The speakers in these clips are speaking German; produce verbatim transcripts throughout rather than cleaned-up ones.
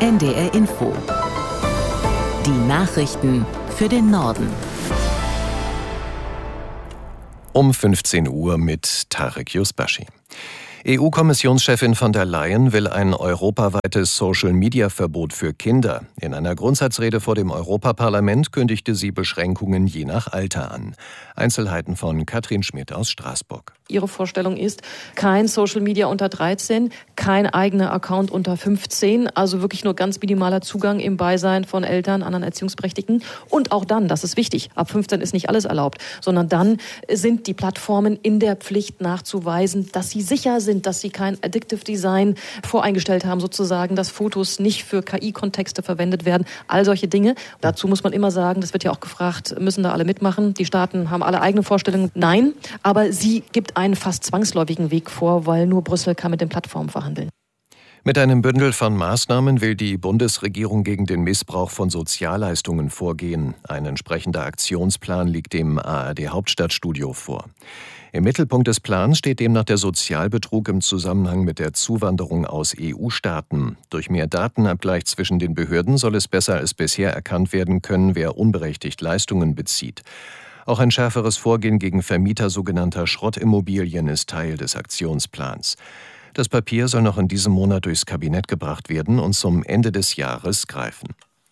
N D R Info. Die Nachrichten für den Norden. Um fünfzehn Uhr mit Tarek Yusbashi. E U-Kommissionschefin von der Leyen will ein europaweites Social-Media-Verbot für Kinder. In einer Grundsatzrede vor dem Europaparlament kündigte sie Beschränkungen je nach Alter an. Einzelheiten von Katrin Schmidt aus Straßburg. Ihre Vorstellung ist, kein Social Media unter dreizehn, kein eigener Account unter fünfzehn, also wirklich nur ganz minimaler Zugang im Beisein von Eltern, anderen Erziehungsberechtigten. Und auch dann, das ist wichtig, ab fünfzehn ist nicht alles erlaubt, sondern dann sind die Plattformen in der Pflicht nachzuweisen, dass sie sicher sind, dass sie kein Addictive Design voreingestellt haben, sozusagen, dass Fotos nicht für K I-Kontexte verwendet werden, all solche Dinge. Dazu muss man immer sagen, das wird ja auch gefragt, müssen da alle mitmachen? Die Staaten haben alle eigene Vorstellungen. Nein, aber sie gibt einen fast zwangsläufigen Weg vor, weil nur Brüssel kann mit den Plattformen verhandeln. Mit einem Bündel von Maßnahmen will die Bundesregierung gegen den Missbrauch von Sozialleistungen vorgehen. Ein entsprechender Aktionsplan liegt dem A R D Hauptstadtstudio vor. Im Mittelpunkt des Plans steht demnach der Sozialbetrug im Zusammenhang mit der Zuwanderung aus E U-Staaten. Durch mehr Datenabgleich zwischen den Behörden soll es besser als bisher erkannt werden können, wer unberechtigt Leistungen bezieht. Auch ein schärferes Vorgehen gegen Vermieter sogenannter Schrottimmobilien ist Teil des Aktionsplans. Das Papier soll noch in diesem Monat durchs Kabinett gebracht werden und zum Ende des Jahres greifen.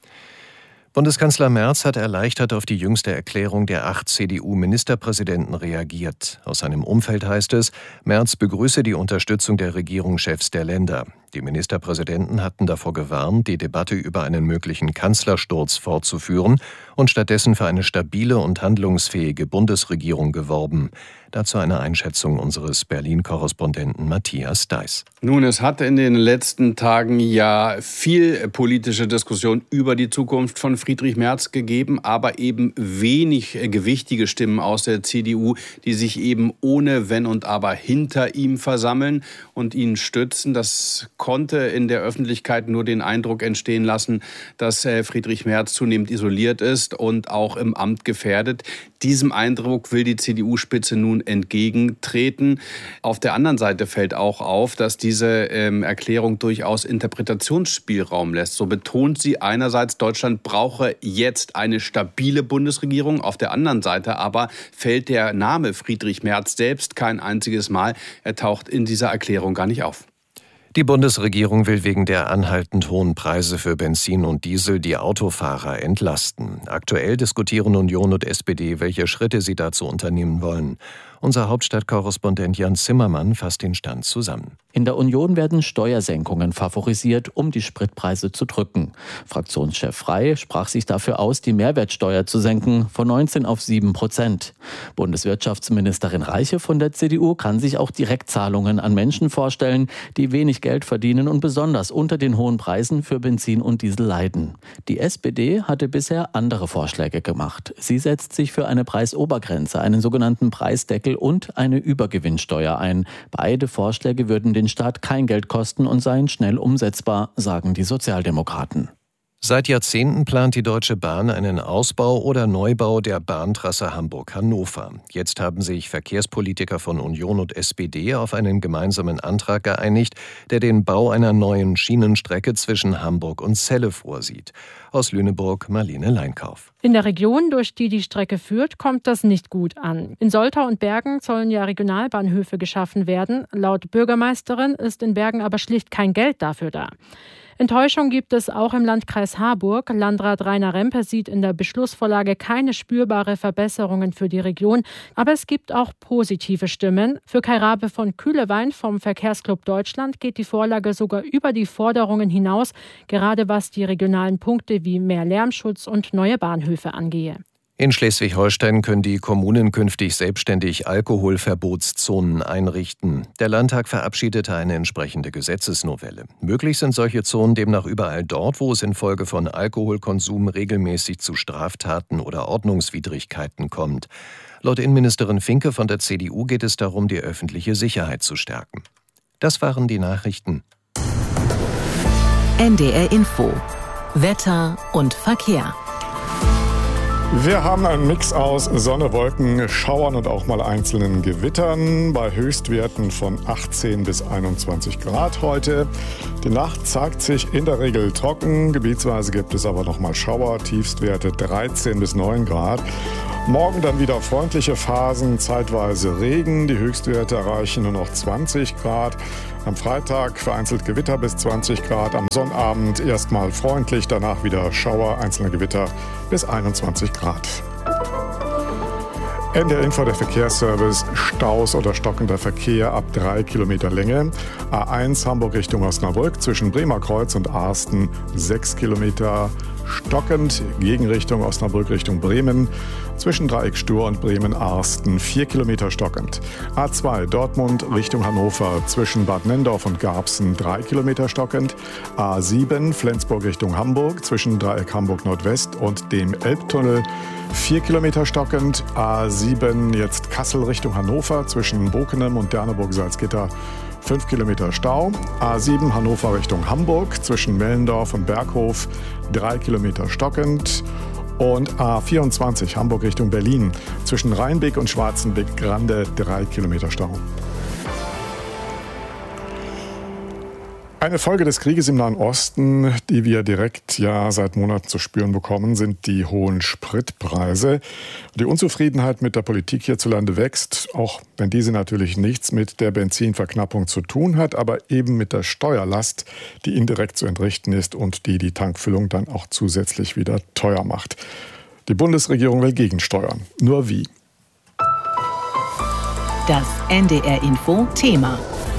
Bundeskanzler Merz hat erleichtert auf die jüngste Erklärung der acht C D U-Ministerpräsidenten reagiert. Aus seinem Umfeld heißt es, Merz begrüße die Unterstützung der Regierungschefs der Länder. Die Ministerpräsidenten hatten davor gewarnt, die Debatte über einen möglichen Kanzlersturz fortzuführen und stattdessen für eine stabile und handlungsfähige Bundesregierung geworben. Dazu eine Einschätzung unseres Berlin-Korrespondenten Matthias Deiß. Nun, es hat in den letzten Tagen ja viel politische Diskussion über die Zukunft von Friedrich Merz gegeben, aber eben wenig gewichtige Stimmen aus der C D U, die sich eben ohne Wenn und Aber hinter ihm versammeln und ihn stützen. Das konnte in der Öffentlichkeit nur den Eindruck entstehen lassen, dass Friedrich Merz zunehmend isoliert ist und auch im Amt gefährdet. Diesem Eindruck will die C D U-Spitze nun entgegentreten. Auf der anderen Seite fällt auch auf, dass diese ähm, Erklärung durchaus Interpretationsspielraum lässt. So betont sie einerseits, Deutschland brauche jetzt eine stabile Bundesregierung. Auf der anderen Seite aber fällt der Name Friedrich Merz selbst kein einziges Mal. Er taucht in dieser Erklärung gar nicht auf. Die Bundesregierung will wegen der anhaltend hohen Preise für Benzin und Diesel die Autofahrer entlasten. Aktuell diskutieren Union und S P D, welche Schritte sie dazu unternehmen wollen. Unser Hauptstadtkorrespondent Jan Zimmermann fasst den Stand zusammen. In der Union werden Steuersenkungen favorisiert, um die Spritpreise zu drücken. Fraktionschef Frey sprach sich dafür aus, die Mehrwertsteuer zu senken von neunzehn auf sieben Prozent. Bundeswirtschaftsministerin Reiche von der C D U kann sich auch Direktzahlungen an Menschen vorstellen, die wenig Geld verdienen und besonders unter den hohen Preisen für Benzin und Diesel leiden. Die S P D hatte bisher andere Vorschläge gemacht. Sie setzt sich für eine Preisobergrenze, einen sogenannten Preisdeckel und eine Übergewinnsteuer ein. Beide Vorschläge würden den Staat kein Geld kosten und seien schnell umsetzbar, sagen die Sozialdemokraten. Seit Jahrzehnten plant die Deutsche Bahn einen Ausbau oder Neubau der Bahntrasse Hamburg-Hannover. Jetzt haben sich Verkehrspolitiker von Union und S P D auf einen gemeinsamen Antrag geeinigt, der den Bau einer neuen Schienenstrecke zwischen Hamburg und Celle vorsieht. Aus Lüneburg Marlene Leinkauf. In der Region, durch die die Strecke führt, kommt das nicht gut an. In Soltau und Bergen sollen ja Regionalbahnhöfe geschaffen werden. Laut Bürgermeisterin ist in Bergen aber schlicht kein Geld dafür da. Enttäuschung gibt es auch im Landkreis Harburg. Landrat Rainer Rempe sieht in der Beschlussvorlage keine spürbare Verbesserungen für die Region. Aber es gibt auch positive Stimmen. Für Kai Rabe von Kühlewein vom Verkehrsclub Deutschland geht die Vorlage sogar über die Forderungen hinaus, gerade was die regionalen Punkte wie mehr Lärmschutz und neue Bahnhöfe angehe. In Schleswig-Holstein können die Kommunen künftig selbstständig Alkoholverbotszonen einrichten. Der Landtag verabschiedete eine entsprechende Gesetzesnovelle. Möglich sind solche Zonen demnach überall dort, wo es infolge von Alkoholkonsum regelmäßig zu Straftaten oder Ordnungswidrigkeiten kommt. Laut Innenministerin Finke von der C D U geht es darum, die öffentliche Sicherheit zu stärken. Das waren die Nachrichten. N D R Info. Wetter und Verkehr. Wir haben einen Mix aus Sonne, Wolken, Schauern und auch mal einzelnen Gewittern bei Höchstwerten von achtzehn bis einundzwanzig Grad heute. Die Nacht zeigt sich in der Regel trocken, gebietsweise gibt es aber noch mal Schauer, Tiefstwerte dreizehn bis neun Grad. Morgen dann wieder freundliche Phasen, zeitweise Regen, die Höchstwerte erreichen nur noch zwanzig Grad. Am Freitag vereinzelt Gewitter bis zwanzig Grad, am Sonnabend erstmal freundlich, danach wieder Schauer, einzelne Gewitter bis einundzwanzig Grad. N D R Info, der Verkehrsservice, Staus oder stockender Verkehr ab drei Kilometer Länge. A eins Hamburg Richtung Osnabrück zwischen Bremer Kreuz und Aarsten sechs Kilometer stockend, Gegenrichtung Osnabrück Richtung Bremen zwischen Dreieck Stur und Bremen-Aarsten vier Kilometer stockend. A zwei Dortmund Richtung Hannover zwischen Bad Nendorf und Garbsen drei Kilometer stockend. A sieben Flensburg Richtung Hamburg zwischen Dreieck Hamburg Nordwest und dem Elbtunnel vier Kilometer stockend. A sieben jetzt Kassel Richtung Hannover zwischen Bokenem und Derneburg-Salzgitter fünf Kilometer Stau. A sieben Hannover Richtung Hamburg zwischen Mellendorf und Berghof drei Kilometer stockend. Und A vierundzwanzig Hamburg Richtung Berlin zwischen Rheinbeck und Schwarzenbeck-Grande drei Kilometer Stau. Eine Folge des Krieges im Nahen Osten, die wir direkt ja seit Monaten zu spüren bekommen, sind die hohen Spritpreise. Die Unzufriedenheit mit der Politik hierzulande wächst, auch wenn diese natürlich nichts mit der Benzinverknappung zu tun hat, aber eben mit der Steuerlast, die indirekt zu entrichten ist und die die Tankfüllung dann auch zusätzlich wieder teuer macht. Die Bundesregierung will gegensteuern. Nur wie? Das N D R Info Thema.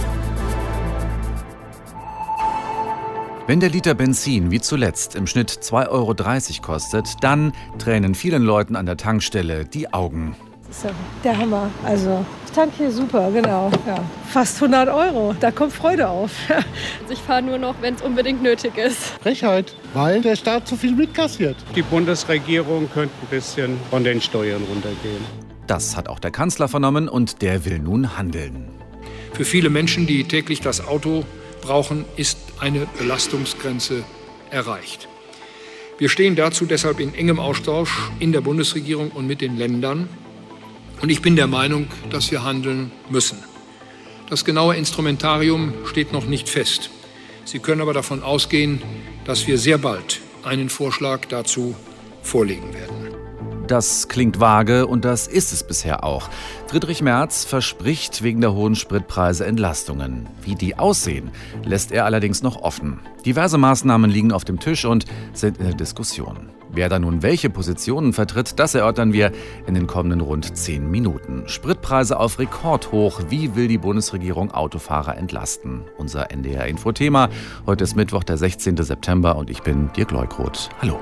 Wenn der Liter Benzin wie zuletzt im Schnitt zwei Euro dreißig kostet, dann tränen vielen Leuten an der Tankstelle die Augen. Das ist ja der Hammer. Also ich tanke hier super, genau. Ja. Fast hundert Euro, da kommt Freude auf. Ich fahre nur noch, wenn es unbedingt nötig ist. Frechheit, weil der Staat zu viel mitkassiert. Die Bundesregierung könnte ein bisschen von den Steuern runtergehen. Das hat auch der Kanzler vernommen und der will nun handeln. Für viele Menschen, die täglich das Auto brauchen, ist eine Belastungsgrenze erreicht. Wir stehen dazu deshalb in engem Austausch in der Bundesregierung und mit den Ländern. Und ich bin der Meinung, dass wir handeln müssen. Das genaue Instrumentarium steht noch nicht fest. Sie können aber davon ausgehen, dass wir sehr bald einen Vorschlag dazu vorlegen werden. Das klingt vage und das ist es bisher auch. Friedrich Merz verspricht wegen der hohen Spritpreise Entlastungen. Wie die aussehen, lässt er allerdings noch offen. Diverse Maßnahmen liegen auf dem Tisch und sind in der Diskussion. Wer da nun welche Positionen vertritt, das erörtern wir in den kommenden rund zehn Minuten. Spritpreise auf Rekordhoch. Wie will die Bundesregierung Autofahrer entlasten? Unser N D R-Info-Thema. Heute ist Mittwoch, der sechzehnten September und ich bin Dirk Leukroth. Hallo.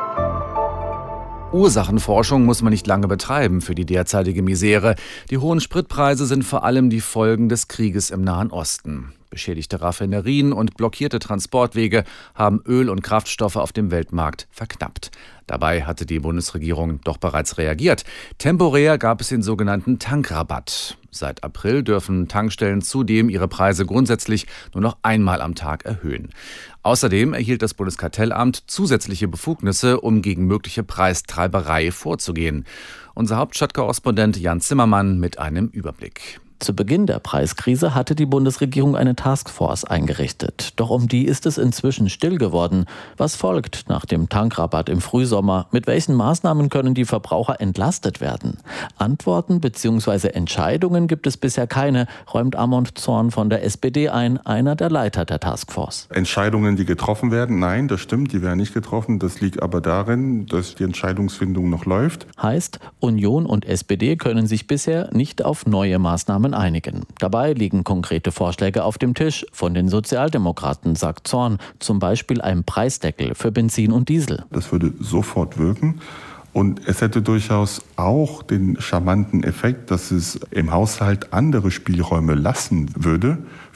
Ursachenforschung muss man nicht lange betreiben für die derzeitige Misere. Die hohen Spritpreise sind vor allem die Folgen des Krieges im Nahen Osten. Beschädigte Raffinerien und blockierte Transportwege haben Öl und Kraftstoffe auf dem Weltmarkt verknappt. Dabei hatte die Bundesregierung doch bereits reagiert. Temporär gab es den sogenannten Tankrabatt. Seit April dürfen Tankstellen zudem ihre Preise grundsätzlich nur noch einmal am Tag erhöhen. Außerdem erhielt das Bundeskartellamt zusätzliche Befugnisse, um gegen mögliche Preistreiberei vorzugehen. Unser Hauptstadtkorrespondent Jan Zimmermann mit einem Überblick. Zu Beginn der Preiskrise hatte die Bundesregierung eine Taskforce eingerichtet. Doch um die ist es inzwischen still geworden. Was folgt nach dem Tankrabatt im Frühsommer? Mit welchen Maßnahmen können die Verbraucher entlastet werden? Antworten bzw. Entscheidungen gibt es bisher keine, räumt Amon Zorn von der S P D ein, einer der Leiter der Taskforce. Entscheidungen, die getroffen werden? Nein, das stimmt, die werden nicht getroffen. Das liegt aber darin, dass die Entscheidungsfindung noch läuft. Heißt, Union und S P D können sich bisher nicht auf neue Maßnahmen einigen. Dabei liegen konkrete Vorschläge auf dem Tisch von den Sozialdemokraten, sagt Zorn, zum Beispiel ein Preisdeckel für Benzin und Diesel. Das würde sofort wirken. Und es hätte durchaus auch den charmanten Effekt, dass es im Haushalt andere Spielräume lassen würde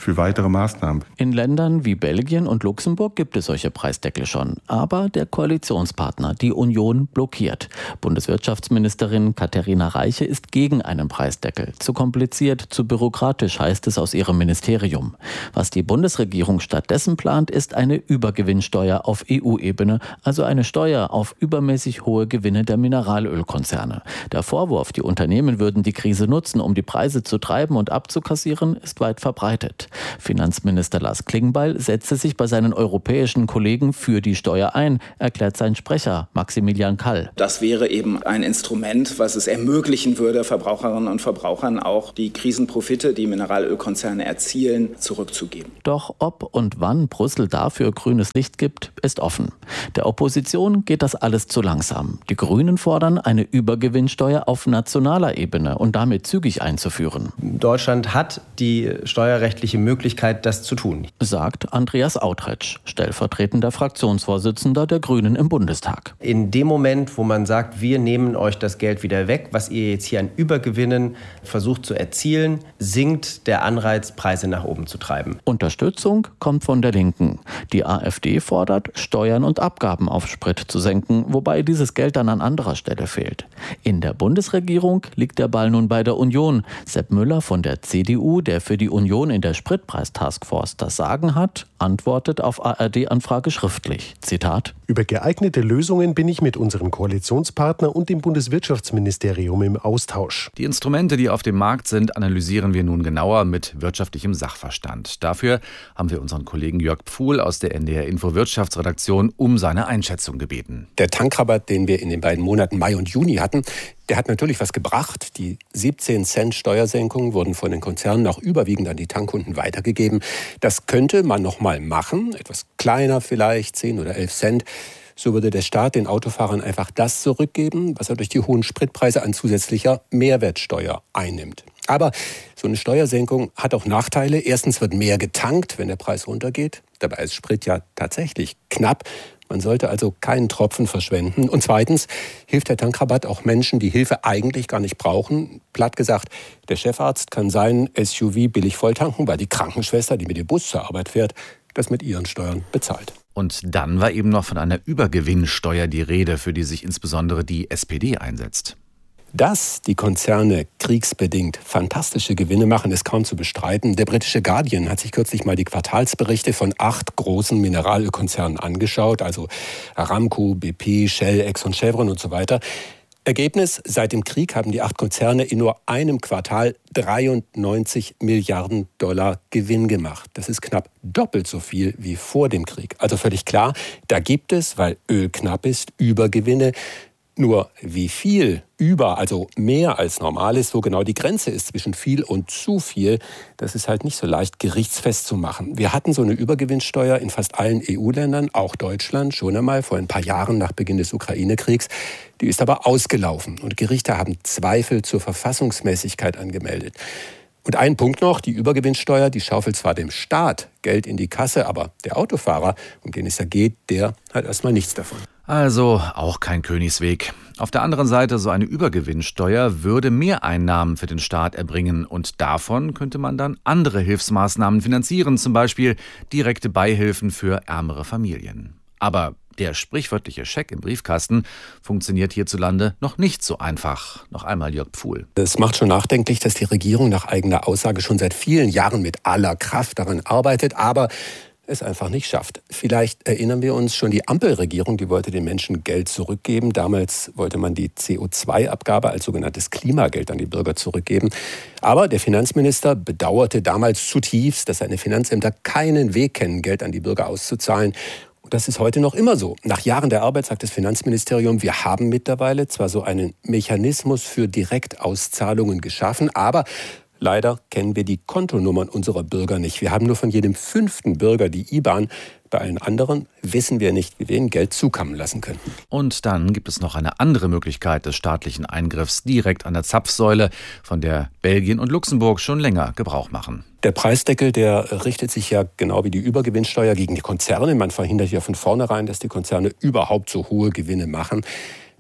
für weitere Maßnahmen. In Ländern wie Belgien und Luxemburg gibt es solche Preisdeckel schon. Aber der Koalitionspartner, die Union, blockiert. Bundeswirtschaftsministerin Katharina Reiche ist gegen einen Preisdeckel. Zu kompliziert, zu bürokratisch, heißt es aus ihrem Ministerium. Was die Bundesregierung stattdessen plant, ist eine Übergewinnsteuer auf E U-Ebene, also eine Steuer auf übermäßig hohe Gewinne der Mineralölkonzerne. Der Vorwurf, die Unternehmen würden die Krise nutzen, um die Preise zu treiben und abzukassieren, ist weit verbreitet. Finanzminister Lars Klingbeil setzte sich bei seinen europäischen Kollegen für die Steuer ein, erklärt sein Sprecher Maximilian Kall. Das wäre eben ein Instrument, was es ermöglichen würde, Verbraucherinnen und Verbrauchern auch die Krisenprofite, die Mineralölkonzerne erzielen, zurückzugeben. Doch ob und wann Brüssel dafür grünes Licht gibt, ist offen. Der Opposition geht das alles zu langsam. Die Grünen fordern, eine Übergewinnsteuer auf nationaler Ebene und damit zügig einzuführen. Deutschland hat die steuerrechtliche Möglichkeit, das zu tun, sagt Andreas Autretsch, stellvertretender Fraktionsvorsitzender der Grünen im Bundestag. In dem Moment, wo man sagt, wir nehmen euch das Geld wieder weg, was ihr jetzt hier an Übergewinnen versucht zu erzielen, sinkt der Anreiz, Preise nach oben zu treiben. Unterstützung kommt von der Linken. Die AfD fordert, Steuern und Abgaben auf Sprit zu senken, wobei dieses Geld dann an anderer Stelle fehlt. In der Bundesregierung liegt der Ball nun bei der Union. Sepp Müller von der C D U, der für die Union in der Spritpreistaskforce das Sagen hat, antwortet auf A R D-Anfrage schriftlich. Zitat: Über geeignete Lösungen bin ich mit unserem Koalitionspartner und dem Bundeswirtschaftsministerium im Austausch. Die Instrumente, die auf dem Markt sind, analysieren wir nun genauer mit wirtschaftlichem Sachverstand. Dafür haben wir unseren Kollegen Jörg Pfuhl aus der N D R-Info Wirtschaftsredaktion um seine Einschätzung gebeten. Der Tankrabatt, den wir in den beiden Monaten Mai und Juni hatten, der hat natürlich was gebracht. Die siebzehn Cent Steuersenkung wurden von den Konzernen auch überwiegend an die Tankkunden weitergegeben. Das könnte man noch mal machen, etwas kleiner vielleicht, zehn oder elf Cent. So würde der Staat den Autofahrern einfach das zurückgeben, was er durch die hohen Spritpreise an zusätzlicher Mehrwertsteuer einnimmt. Aber so eine Steuersenkung hat auch Nachteile. Erstens wird mehr getankt, wenn der Preis runtergeht. Dabei ist Sprit ja tatsächlich knapp. Man sollte also keinen Tropfen verschwenden. Und zweitens hilft der Tankrabatt auch Menschen, die Hilfe eigentlich gar nicht brauchen. Platt gesagt, der Chefarzt kann seinen S U V billig volltanken, weil die Krankenschwester, die mit dem Bus zur Arbeit fährt, das mit ihren Steuern bezahlt. Und dann war eben noch von einer Übergewinnsteuer die Rede, für die sich insbesondere die S P D einsetzt. Dass die Konzerne kriegsbedingt fantastische Gewinne machen, ist kaum zu bestreiten. Der britische Guardian hat sich kürzlich mal die Quartalsberichte von acht großen Mineralölkonzernen angeschaut, also Aramco, B P, Shell, Exxon, Chevron und so weiter. Ergebnis: Seit dem Krieg haben die acht Konzerne in nur einem Quartal dreiundneunzig Milliarden Dollar Gewinn gemacht. Das ist knapp doppelt so viel wie vor dem Krieg. Also völlig klar, da gibt es, weil Öl knapp ist, Übergewinne. Nur wie viel über, also mehr als normal ist, wo genau die Grenze ist zwischen viel und zu viel, das ist halt nicht so leicht gerichtsfest zu machen. Wir hatten so eine Übergewinnsteuer in fast allen E U-Ländern, auch Deutschland, schon einmal vor ein paar Jahren nach Beginn des Ukraine-Kriegs. Die ist aber ausgelaufen und Gerichte haben Zweifel zur Verfassungsmäßigkeit angemeldet. Und ein Punkt noch, die Übergewinnsteuer, die schaufelt zwar dem Staat Geld in die Kasse, aber der Autofahrer, um den es ja geht, der hat erstmal nichts davon. Also auch kein Königsweg. Auf der anderen Seite, so eine Übergewinnsteuer würde Mehreinnahmen für den Staat erbringen und davon könnte man dann andere Hilfsmaßnahmen finanzieren, zum Beispiel direkte Beihilfen für ärmere Familien. Aber der sprichwörtliche Scheck im Briefkasten funktioniert hierzulande noch nicht so einfach. Noch einmal Jörg Pfuhl. Es macht schon nachdenklich, dass die Regierung nach eigener Aussage schon seit vielen Jahren mit aller Kraft daran arbeitet, aber es einfach nicht schafft. Vielleicht erinnern wir uns, schon die Ampelregierung, die wollte den Menschen Geld zurückgeben. Damals wollte man die C O zwei Abgabe als sogenanntes Klimageld an die Bürger zurückgeben. Aber der Finanzminister bedauerte damals zutiefst, dass seine Finanzämter keinen Weg kennen, Geld an die Bürger auszuzahlen. Und das ist heute noch immer so. Nach Jahren der Arbeit sagt das Finanzministerium, wir haben mittlerweile zwar so einen Mechanismus für Direktauszahlungen geschaffen, aber leider kennen wir die Kontonummern unserer Bürger nicht. Wir haben nur von jedem fünften Bürger die I B A N. Bei allen anderen wissen wir nicht, wie wir ihnen Geld zukommen lassen könnten. Und dann gibt es noch eine andere Möglichkeit des staatlichen Eingriffs direkt an der Zapfsäule, von der Belgien und Luxemburg schon länger Gebrauch machen. Der Preisdeckel, der richtet sich ja genau wie die Übergewinnsteuer gegen die Konzerne. Man verhindert ja von vornherein, dass die Konzerne überhaupt so hohe Gewinne machen.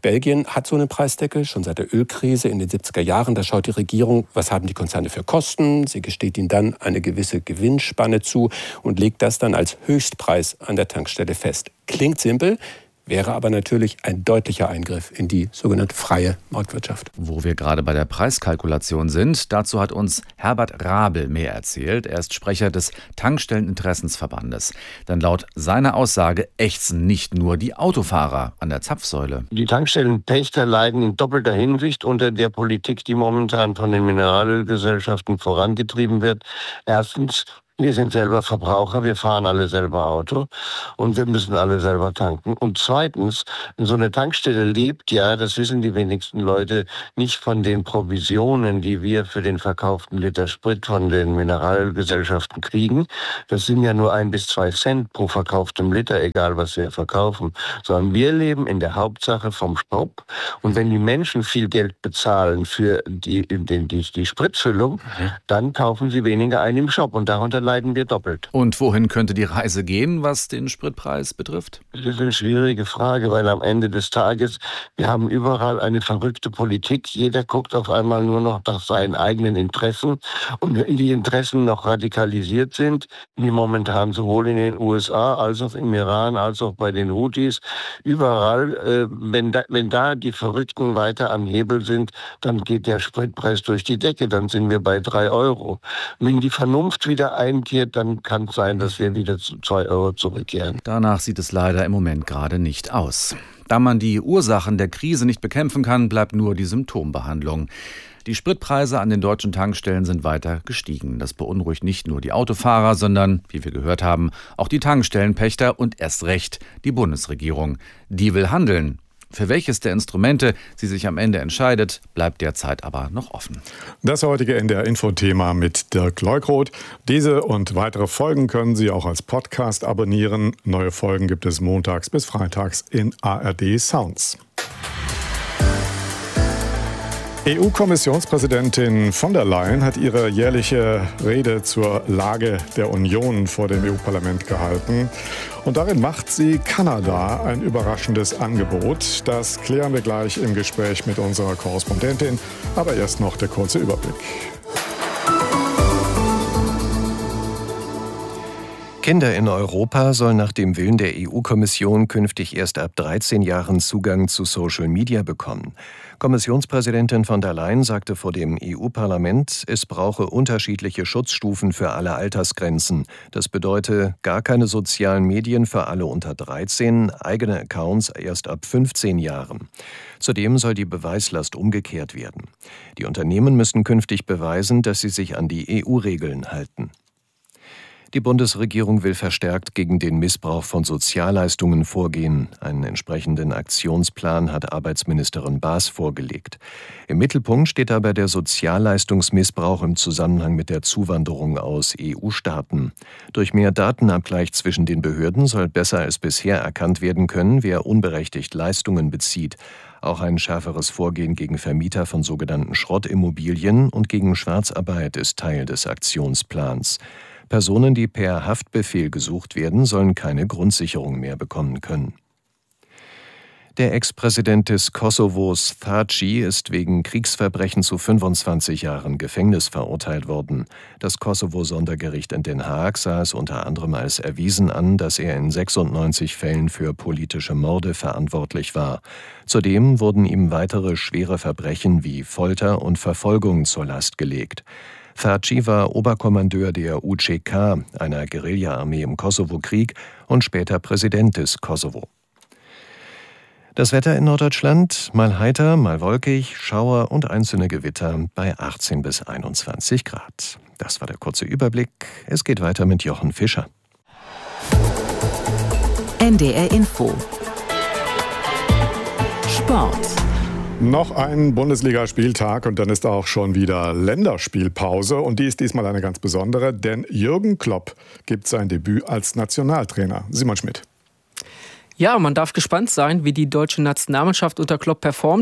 Belgien hat so einen Preisdeckel, schon seit der Ölkrise in den siebziger Jahren. Da schaut die Regierung, was haben die Konzerne für Kosten. Sie gesteht ihnen dann eine gewisse Gewinnspanne zu und legt das dann als Höchstpreis an der Tankstelle fest. Klingt simpel, wäre aber natürlich ein deutlicher Eingriff in die sogenannte freie Marktwirtschaft. Wo wir gerade bei der Preiskalkulation sind, dazu hat uns Herbert Rabel mehr erzählt. Er ist Sprecher des Tankstelleninteressensverbandes. Denn laut seiner Aussage ächzen nicht nur die Autofahrer an der Zapfsäule. Die Tankstellenpächter leiden in doppelter Hinsicht unter der Politik, die momentan von den Mineralölgesellschaften vorangetrieben wird. Erstens, wir sind selber Verbraucher, wir fahren alle selber Auto und wir müssen alle selber tanken. Und zweitens, so eine Tankstelle lebt ja, das wissen die wenigsten Leute, nicht von den Provisionen, die wir für den verkauften Liter Sprit von den Mineralgesellschaften kriegen. Das sind ja nur ein bis zwei Cent pro verkauftem Liter, egal was wir verkaufen. Sondern wir leben in der Hauptsache vom Sprit. Und wenn die Menschen viel Geld bezahlen für die, die, die, die Spritfüllung, dann kaufen sie weniger ein im Shop und darunter leiden wir doppelt. Und wohin könnte die Reise gehen, was den Spritpreis betrifft? Das ist eine schwierige Frage, weil am Ende des Tages, wir haben überall eine verrückte Politik. Jeder guckt auf einmal nur noch nach seinen eigenen Interessen. Und wenn die Interessen noch radikalisiert sind, wie momentan sowohl in den U S A als auch im Iran, als auch bei den Houthis, überall, äh, wenn, da, wenn da die Verrückten weiter am Hebel sind, dann geht der Spritpreis durch die Decke. Dann sind wir bei drei Euro. Wenn die Vernunft wieder ein dann kann es sein, dass wir wieder zu zwei Euro zurückkehren. Danach sieht es leider im Moment gerade nicht aus. Da man die Ursachen der Krise nicht bekämpfen kann, bleibt nur die Symptombehandlung. Die Spritpreise an den deutschen Tankstellen sind weiter gestiegen. Das beunruhigt nicht nur die Autofahrer, sondern, wie wir gehört haben, auch die Tankstellenpächter und erst recht die Bundesregierung. Die will handeln. Für welches der Instrumente sie sich am Ende entscheidet, bleibt derzeit aber noch offen. Das heutige N D R-Info-Thema mit Dirk Leukroth. Diese und weitere Folgen können Sie auch als Podcast abonnieren. Neue Folgen gibt es montags bis freitags in A R D Sounds. E U-Kommissionspräsidentin von der Leyen hat ihre jährliche Rede zur Lage der Union vor dem E U-Parlament gehalten. Und darin macht sie Kanada ein überraschendes Angebot. Das klären wir gleich im Gespräch mit unserer Korrespondentin. Aber erst noch der kurze Überblick. Kinder in Europa sollen nach dem Willen der E U-Kommission künftig erst ab dreizehn Jahren Zugang zu Social Media bekommen. Kommissionspräsidentin von der Leyen sagte vor dem E U-Parlament, es brauche unterschiedliche Schutzstufen für alle Altersgrenzen. Das bedeute gar keine sozialen Medien für alle unter dreizehn, eigene Accounts erst ab fünfzehn Jahren. Zudem soll die Beweislast umgekehrt werden. Die Unternehmen müssen künftig beweisen, dass sie sich an die E U-Regeln halten. Die Bundesregierung will verstärkt gegen den Missbrauch von Sozialleistungen vorgehen. Einen entsprechenden Aktionsplan hat Arbeitsministerin Baas vorgelegt. Im Mittelpunkt steht dabei der Sozialleistungsmissbrauch im Zusammenhang mit der Zuwanderung aus E U-Staaten. Durch mehr Datenabgleich zwischen den Behörden soll besser als bisher erkannt werden können, wer unberechtigt Leistungen bezieht. Auch ein schärferes Vorgehen gegen Vermieter von sogenannten Schrottimmobilien und gegen Schwarzarbeit ist Teil des Aktionsplans. Personen, die per Haftbefehl gesucht werden, sollen keine Grundsicherung mehr bekommen können. Der Ex-Präsident des Kosovos, Thaci, ist wegen Kriegsverbrechen zu fünfundzwanzig Jahren Gefängnis verurteilt worden. Das Kosovo-Sondergericht in Den Haag sah es unter anderem als erwiesen an, dass er in sechsundneunzig Fällen für politische Morde verantwortlich war. Zudem wurden ihm weitere schwere Verbrechen wie Folter und Verfolgung zur Last gelegt. Thaci war Oberkommandeur der U C K, einer Guerilla-Armee im Kosovo-Krieg, und später Präsident des Kosovo. Das Wetter in Norddeutschland, mal heiter, mal wolkig, Schauer und einzelne Gewitter bei achtzehn bis einundzwanzig Grad. Das war der kurze Überblick. Es geht weiter mit Jochen Fischer. N D R Info. Sport. Noch ein Bundesligaspieltag und dann ist auch schon wieder Länderspielpause. Und die ist diesmal eine ganz besondere, denn Jürgen Klopp gibt sein Debüt als Nationaltrainer. Simon Schmidt. Ja, man darf gespannt sein, wie die deutsche Nationalmannschaft unter Klopp performt.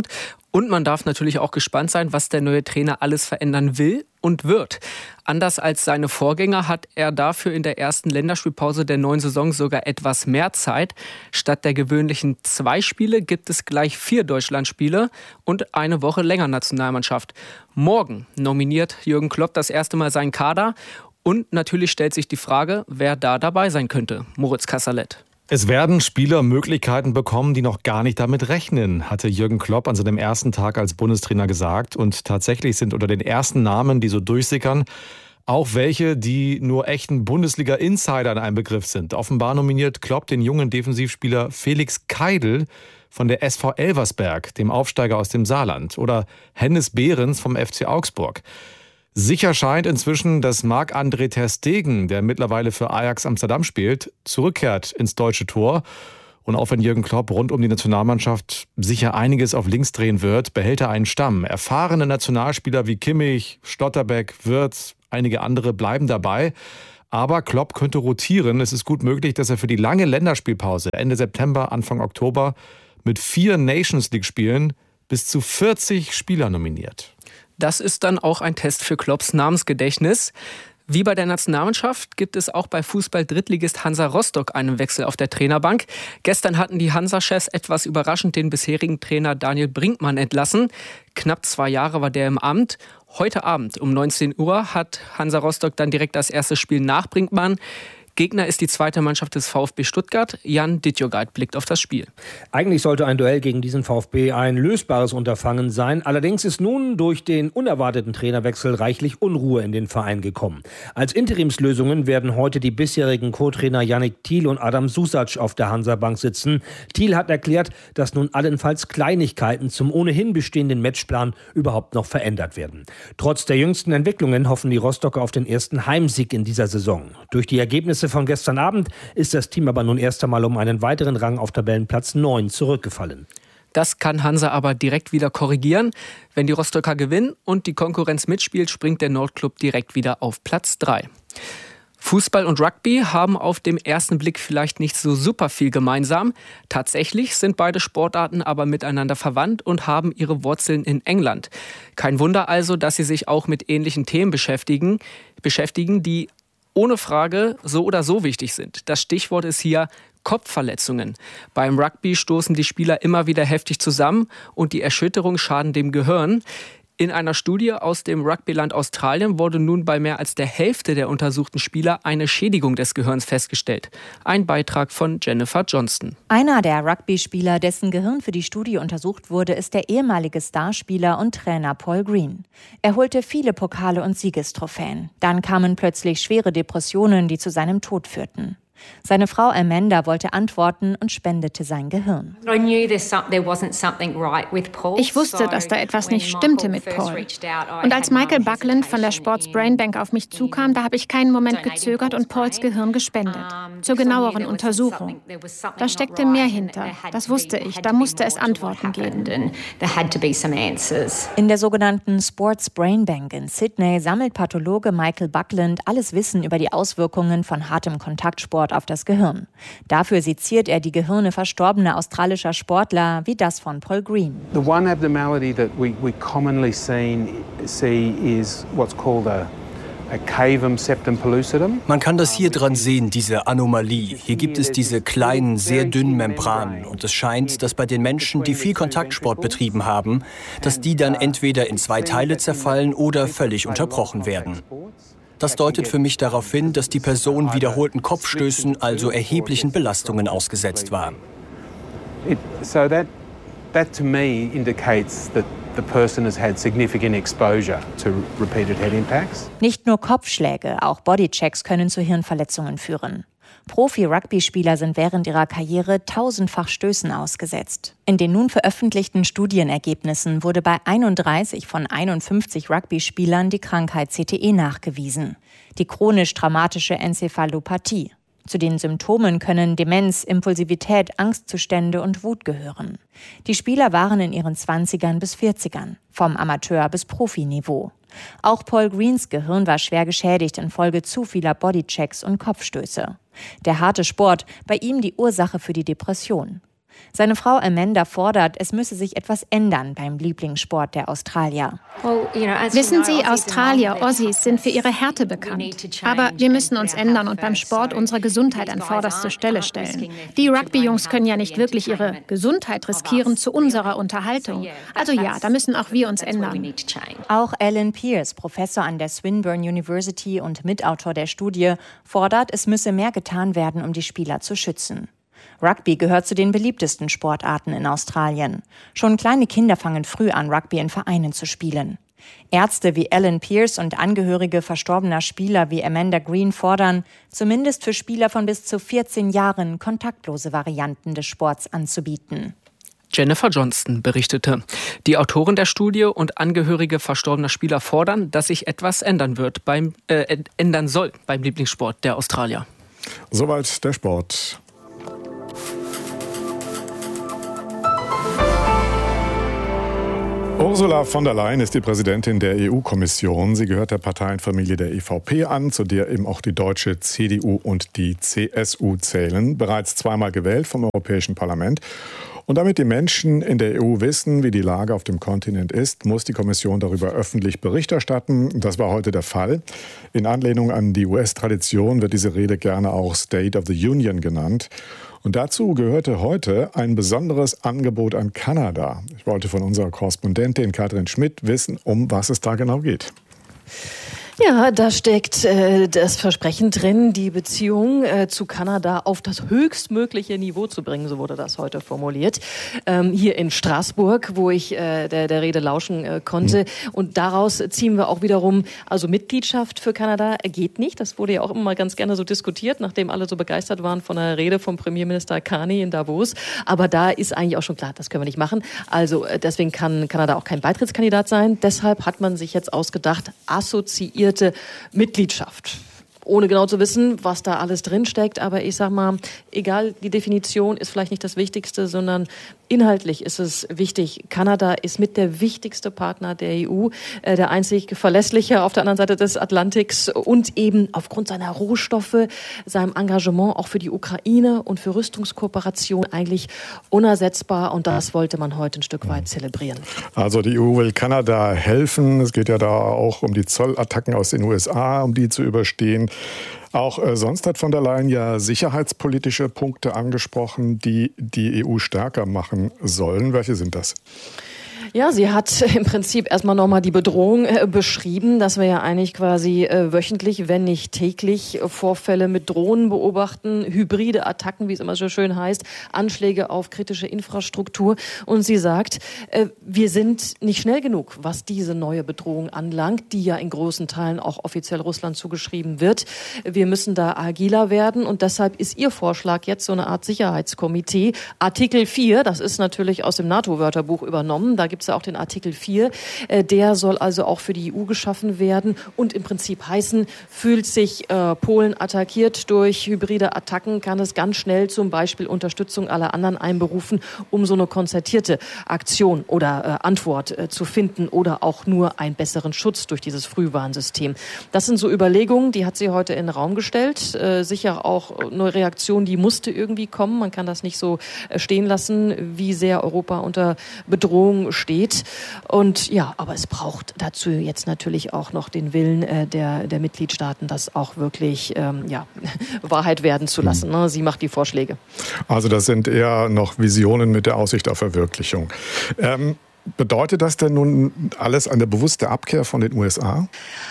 Und man darf natürlich auch gespannt sein, was der neue Trainer alles verändern will und wird. Anders als seine Vorgänger hat er dafür in der ersten Länderspielpause der neuen Saison sogar etwas mehr Zeit. Statt der gewöhnlichen zwei Spiele gibt es gleich vier Deutschlandspiele und eine Woche länger Nationalmannschaft. Morgen nominiert Jürgen Klopp das erste Mal seinen Kader. Und natürlich stellt sich die Frage, wer da dabei sein könnte. Moritz Kasserlet. Es werden Spieler Möglichkeiten bekommen, die noch gar nicht damit rechnen, hatte Jürgen Klopp an seinem ersten Tag als Bundestrainer gesagt. Und tatsächlich sind unter den ersten Namen, die so durchsickern, auch welche, die nur echten Bundesliga-Insidern ein Begriff sind. Offenbar nominiert Klopp den jungen Defensivspieler Felix Keidl von der S V Elversberg, dem Aufsteiger aus dem Saarland, oder Hennes Behrens vom F C Augsburg. Sicher scheint inzwischen, dass Marc-André ter Stegen, der mittlerweile für Ajax Amsterdam spielt, zurückkehrt ins deutsche Tor. Und auch wenn Jürgen Klopp rund um die Nationalmannschaft sicher einiges auf links drehen wird, behält er einen Stamm. Erfahrene Nationalspieler wie Kimmich, Schlotterbeck, Wirtz, einige andere bleiben dabei. Aber Klopp könnte rotieren. Es ist gut möglich, dass er für die lange Länderspielpause Ende September, Anfang Oktober mit vier Nations League-Spielen bis zu vierzig Spieler nominiert. Das ist dann auch ein Test für Klopps Namensgedächtnis. Wie bei der Nationalmannschaft gibt es auch bei Fußball-Drittligist Hansa Rostock einen Wechsel auf der Trainerbank. Gestern hatten die Hansa-Chefs etwas überraschend den bisherigen Trainer Daniel Brinkmann entlassen. Knapp zwei Jahre war der im Amt. Heute Abend um neunzehn Uhr hat Hansa Rostock dann direkt das erste Spiel nach Brinkmann. Gegner ist die zweite Mannschaft des VfB Stuttgart. Jan Dittjogait blickt auf das Spiel. Eigentlich sollte ein Duell gegen diesen VfB ein lösbares Unterfangen sein. Allerdings ist nun durch den unerwarteten Trainerwechsel reichlich Unruhe in den Verein gekommen. Als Interimslösungen werden heute die bisherigen Co-Trainer Yannick Thiel und Adam Susac auf der Hansa-Bank sitzen. Thiel hat erklärt, dass nun allenfalls Kleinigkeiten zum ohnehin bestehenden Matchplan überhaupt noch verändert werden. Trotz der jüngsten Entwicklungen hoffen die Rostocker auf den ersten Heimsieg in dieser Saison. Durch die Ergebnisse von gestern Abend ist das Team aber nun erst einmal um einen weiteren Rang auf Tabellenplatz neun zurückgefallen. Das kann Hansa aber direkt wieder korrigieren. Wenn die Rostocker gewinnen und die Konkurrenz mitspielt, springt der Nordclub direkt wieder auf Platz drei. Fußball und Rugby haben auf dem ersten Blick vielleicht nicht so super viel gemeinsam. Tatsächlich sind beide Sportarten aber miteinander verwandt und haben ihre Wurzeln in England. Kein Wunder also, dass sie sich auch mit ähnlichen Themen beschäftigen, beschäftigen, die ohne Frage so oder so wichtig sind. Das Stichwort ist hier Kopfverletzungen. Beim Rugby stoßen die Spieler immer wieder heftig zusammen und die Erschütterungen schaden dem Gehirn. In einer Studie aus dem Rugbyland Australien wurde nun bei mehr als der Hälfte der untersuchten Spieler eine Schädigung des Gehirns festgestellt. Ein Beitrag von Jennifer Johnston. Einer der Rugby-Spieler, dessen Gehirn für die Studie untersucht wurde, ist der ehemalige Starspieler und Trainer Paul Green. Er holte viele Pokale und Siegestrophäen. Dann kamen plötzlich schwere Depressionen, die zu seinem Tod führten. Seine Frau Amanda wollte antworten und spendete sein Gehirn. Ich wusste, dass da etwas nicht stimmte mit Paul. Und als Michael Buckland von der Sports Brain Bank auf mich zukam, da habe ich keinen Moment gezögert und Pauls Gehirn gespendet. Zur genaueren Untersuchung. Da steckte mehr hinter. Das wusste ich. Da musste es Antworten geben. In der sogenannten Sports Brain Bank in Sydney sammelt Pathologe Michael Buckland alles Wissen über die Auswirkungen von hartem Kontaktsport auf das Gehirn. Dafür seziert er die Gehirne verstorbener australischer Sportler wie das von Paul Green. The one abnormality that we, we commonly seen, see is what's called a Man kann das hier dran sehen, diese Anomalie. Hier gibt es diese kleinen, sehr dünnen Membranen. Und es scheint, dass bei den Menschen, die viel Kontaktsport betrieben haben, dass die dann entweder in zwei Teile zerfallen oder völlig unterbrochen werden. Das deutet für mich darauf hin, dass die Person wiederholten Kopfstößen, also erheblichen Belastungen ausgesetzt war. It, so that, that to me indicates that the person has had significant exposure to repeated head impacts. Nicht nur Kopfschläge, auch Bodychecks können zu Hirnverletzungen führen. Profi-Rugby-Spieler sind während ihrer Karriere tausendfach Stößen ausgesetzt. In den nun veröffentlichten Studienergebnissen wurde bei einunddreißig von einundfünfzig Rugby-Spielern die Krankheit C T E nachgewiesen, die chronisch-traumatische Enzephalopathie. Zu den Symptomen können Demenz, Impulsivität, Angstzustände und Wut gehören. Die Spieler waren in ihren Zwanzigern bis vierzigern, vom Amateur- bis Profiniveau. Auch Paul Greens Gehirn war schwer geschädigt infolge zu vieler Bodychecks und Kopfstöße. Der harte Sport, bei ihm die Ursache für die Depression. Seine Frau Amanda fordert, es müsse sich etwas ändern beim Lieblingssport der Australier. Wissen Sie, Australier, Aussies sind für ihre Härte bekannt. Aber wir müssen uns ändern und beim Sport unsere Gesundheit an vorderste Stelle stellen. Die Rugby-Jungs können ja nicht wirklich ihre Gesundheit riskieren zu unserer Unterhaltung. Also ja, da müssen auch wir uns ändern. Auch Alan Pierce, Professor an der Swinburne University und Mitautor der Studie, fordert, es müsse mehr getan werden, um die Spieler zu schützen. Rugby gehört zu den beliebtesten Sportarten in Australien. Schon kleine Kinder fangen früh an, Rugby in Vereinen zu spielen. Ärzte wie Alan Pierce und Angehörige verstorbener Spieler wie Amanda Green fordern, zumindest für Spieler von bis zu vierzehn Jahren kontaktlose Varianten des Sports anzubieten. Jennifer Johnston berichtete. Die Autoren der Studie und Angehörige verstorbener Spieler fordern, dass sich etwas ändern wird beim äh, ändern soll beim Lieblingssport der Australier. Soweit der Sport. Ursula von der Leyen ist die Präsidentin der E U-Kommission. Sie gehört der Parteienfamilie der E V P an, zu der eben auch die deutsche C D U und die C S U zählen. Bereits zweimal gewählt vom Europäischen Parlament. Und damit die Menschen in der E U wissen, wie die Lage auf dem Kontinent ist, muss die Kommission darüber öffentlich Bericht erstatten. Das war heute der Fall. In Anlehnung an die U S-Tradition wird diese Rede gerne auch State of the Union genannt. Und dazu gehörte heute ein besonderes Angebot an Kanada. Ich wollte von unserer Korrespondentin Katrin Schmidt wissen, um was es da genau geht. Ja, da steckt äh, das Versprechen drin, die Beziehung äh, zu Kanada auf das höchstmögliche Niveau zu bringen, so wurde das heute formuliert, ähm, hier in Straßburg, wo ich äh, der, der Rede lauschen äh, konnte. Mhm. Und daraus ziehen wir auch wiederum, also Mitgliedschaft für Kanada geht nicht. Das wurde ja auch immer mal ganz gerne so diskutiert, nachdem alle so begeistert waren von der Rede vom Premierminister Carney in Davos. Aber da ist eigentlich auch schon klar, das können wir nicht machen. Also äh, deswegen kann Kanada auch kein Beitrittskandidat sein. Deshalb hat man sich jetzt ausgedacht, assoziiert Mitgliedschaft. Ohne genau zu wissen, was da alles drinsteckt. Aber ich sag mal, egal, die Definition ist vielleicht nicht das Wichtigste, sondern inhaltlich ist es wichtig. Kanada ist mit der wichtigste Partner der E U, äh, der einzig verlässliche auf der anderen Seite des Atlantiks und eben aufgrund seiner Rohstoffe, seinem Engagement auch für die Ukraine und für Rüstungskooperation eigentlich unersetzbar. Und das wollte man heute ein Stück weit zelebrieren. Also die E U will Kanada helfen. Es geht ja da auch um die Zollattacken aus den U S A, um die zu überstehen. Auch äh, sonst hat von der Leyen ja sicherheitspolitische Punkte angesprochen, die die E U stärker machen sollen. Welche sind das? Ja, sie hat im Prinzip erstmal nochmal die Bedrohung äh, beschrieben, dass wir ja eigentlich quasi äh, wöchentlich, wenn nicht täglich, äh, Vorfälle mit Drohnen beobachten, hybride Attacken, wie es immer so schön heißt, Anschläge auf kritische Infrastruktur. Und sie sagt, äh, wir sind nicht schnell genug, was diese neue Bedrohung anlangt, die ja in großen Teilen auch offiziell Russland zugeschrieben wird. Wir müssen da agiler werden und deshalb ist ihr Vorschlag jetzt so eine Art Sicherheitskomitee. Artikel vier, das ist natürlich aus dem NATO-Wörterbuch übernommen, da gibt es ja auch den Artikel vier, der soll also auch für die E U geschaffen werden und im Prinzip heißen, fühlt sich äh, Polen attackiert durch hybride Attacken, kann es ganz schnell zum Beispiel Unterstützung aller anderen einberufen, um so eine konzertierte Aktion oder äh, Antwort äh, zu finden oder auch nur einen besseren Schutz durch dieses Frühwarnsystem. Das sind so Überlegungen, die hat sie heute in den Raum gestellt. Äh, sicher auch eine Reaktion, die musste irgendwie kommen. Man kann das nicht so äh, stehen lassen, wie sehr Europa unter Bedrohung steht. Und ja, aber es braucht dazu jetzt natürlich auch noch den Willen äh, der, der Mitgliedstaaten, das auch wirklich ähm, ja, Wahrheit werden zu lassen. Ne? Sie macht die Vorschläge. Also das sind eher noch Visionen mit der Aussicht auf Verwirklichung. Ähm, bedeutet das denn nun alles eine bewusste Abkehr von den U S A?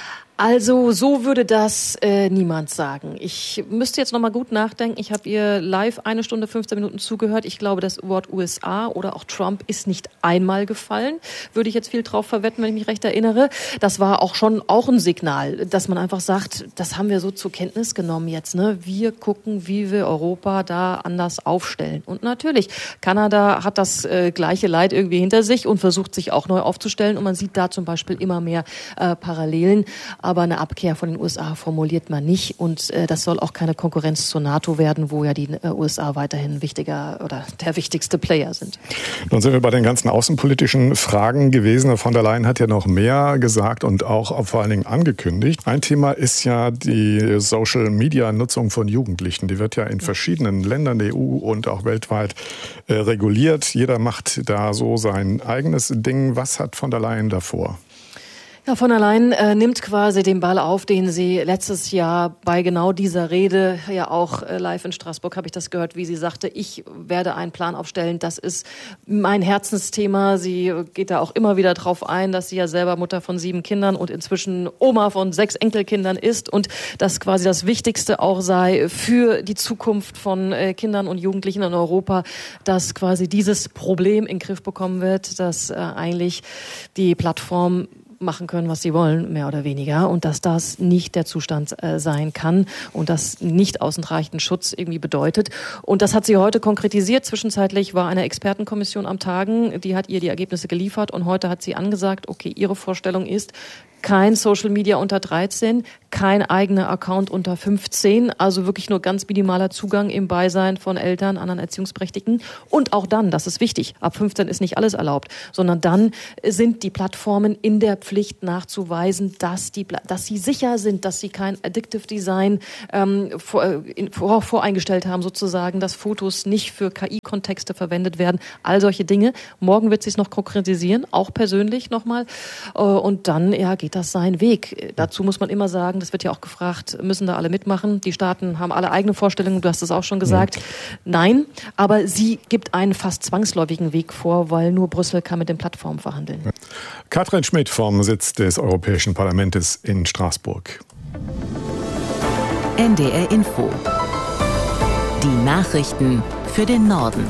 Also so würde das äh, niemand sagen. Ich müsste jetzt noch mal gut nachdenken. Ich habe ihr live eine Stunde, fünfzehn Minuten zugehört. Ich glaube, das Wort U S A oder auch Trump ist nicht einmal gefallen. Würde ich jetzt viel drauf verwetten, wenn ich mich recht erinnere. Das war auch schon auch ein Signal, dass man einfach sagt, das haben wir so zur Kenntnis genommen jetzt. Ne? Wir gucken, wie wir Europa da anders aufstellen. Und natürlich, Kanada hat das äh, gleiche Leid irgendwie hinter sich und versucht sich auch neu aufzustellen. Und man sieht da zum Beispiel immer mehr äh, Parallelen. aber eine Abkehr von den U S A formuliert man nicht. Und äh, das soll auch keine Konkurrenz zur NATO werden, wo ja die äh, U S A weiterhin wichtiger oder der wichtigste Player sind. Nun sind wir bei den ganzen außenpolitischen Fragen gewesen. Von der Leyen hat ja noch mehr gesagt und auch vor allen Dingen angekündigt. Ein Thema ist ja die Social-Media-Nutzung von Jugendlichen. Die wird ja in verschiedenen Ländern der E U und auch weltweit äh, reguliert. Jeder macht da so sein eigenes Ding. Was hat von der Leyen davor? Ja, von der Leyen äh, nimmt quasi den Ball auf, den sie letztes Jahr bei genau dieser Rede, ja auch äh, live in Straßburg habe ich das gehört, wie sie sagte, ich werde einen Plan aufstellen, das ist mein Herzensthema. Sie geht da auch immer wieder drauf ein, dass sie ja selber Mutter von sieben Kindern und inzwischen Oma von sechs Enkelkindern ist und dass quasi das Wichtigste auch sei für die Zukunft von äh, Kindern und Jugendlichen in Europa, dass quasi dieses Problem in den Griff bekommen wird, dass äh, eigentlich die Plattform machen können, was sie wollen, mehr oder weniger, und dass das nicht der Zustand äh, sein kann und das nicht ausreichenden Schutz irgendwie bedeutet. Und das hat sie heute konkretisiert. Zwischenzeitlich war eine Expertenkommission am Tagen, die hat ihr die Ergebnisse geliefert und heute hat sie angesagt, okay, ihre Vorstellung ist, kein Social Media unter dreizehn, kein eigener Account unter fünfzehn, also wirklich nur ganz minimaler Zugang im Beisein von Eltern, anderen Erziehungsberechtigten. Und auch dann, das ist wichtig, ab fünfzehn ist nicht alles erlaubt, sondern dann sind die Plattformen in der Pflicht nachzuweisen, dass, die, dass sie sicher sind, dass sie kein Addictive Design ähm, vor, in, vor, voreingestellt haben, sozusagen, dass Fotos nicht für K I-Kontexte verwendet werden, all solche Dinge. Morgen wird sie es noch konkretisieren, auch persönlich nochmal. Und dann ja, geht das seinen Weg. Dazu muss man immer sagen, das wird ja auch gefragt, müssen da alle mitmachen? Die Staaten haben alle eigene Vorstellungen, du hast es auch schon gesagt. Ja. Nein, aber sie gibt einen fast zwangsläufigen Weg vor, weil nur Brüssel kann mit den Plattformen verhandeln. Katrin Schmidt vom Sitz des Europäischen Parlaments in Straßburg. N D R Info. Die Nachrichten für den Norden.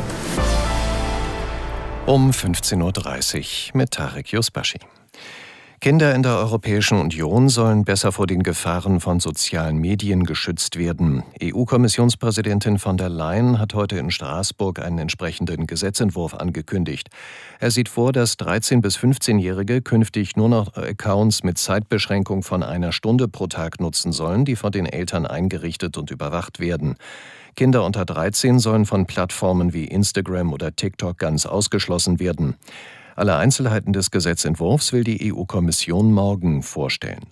Um fünfzehn Uhr dreißig mit Tarek Yusbashi. Kinder in der Europäischen Union sollen besser vor den Gefahren von sozialen Medien geschützt werden. E U-Kommissionspräsidentin von der Leyen hat heute in Straßburg einen entsprechenden Gesetzentwurf angekündigt. Er sieht vor, dass dreizehn- bis fünfzehnjährige künftig nur noch Accounts mit Zeitbeschränkung von einer Stunde pro Tag nutzen sollen, die von den Eltern eingerichtet und überwacht werden. Kinder unter dreizehn sollen von Plattformen wie Instagram oder TikTok ganz ausgeschlossen werden. Alle Einzelheiten des Gesetzentwurfs will die E U-Kommission morgen vorstellen.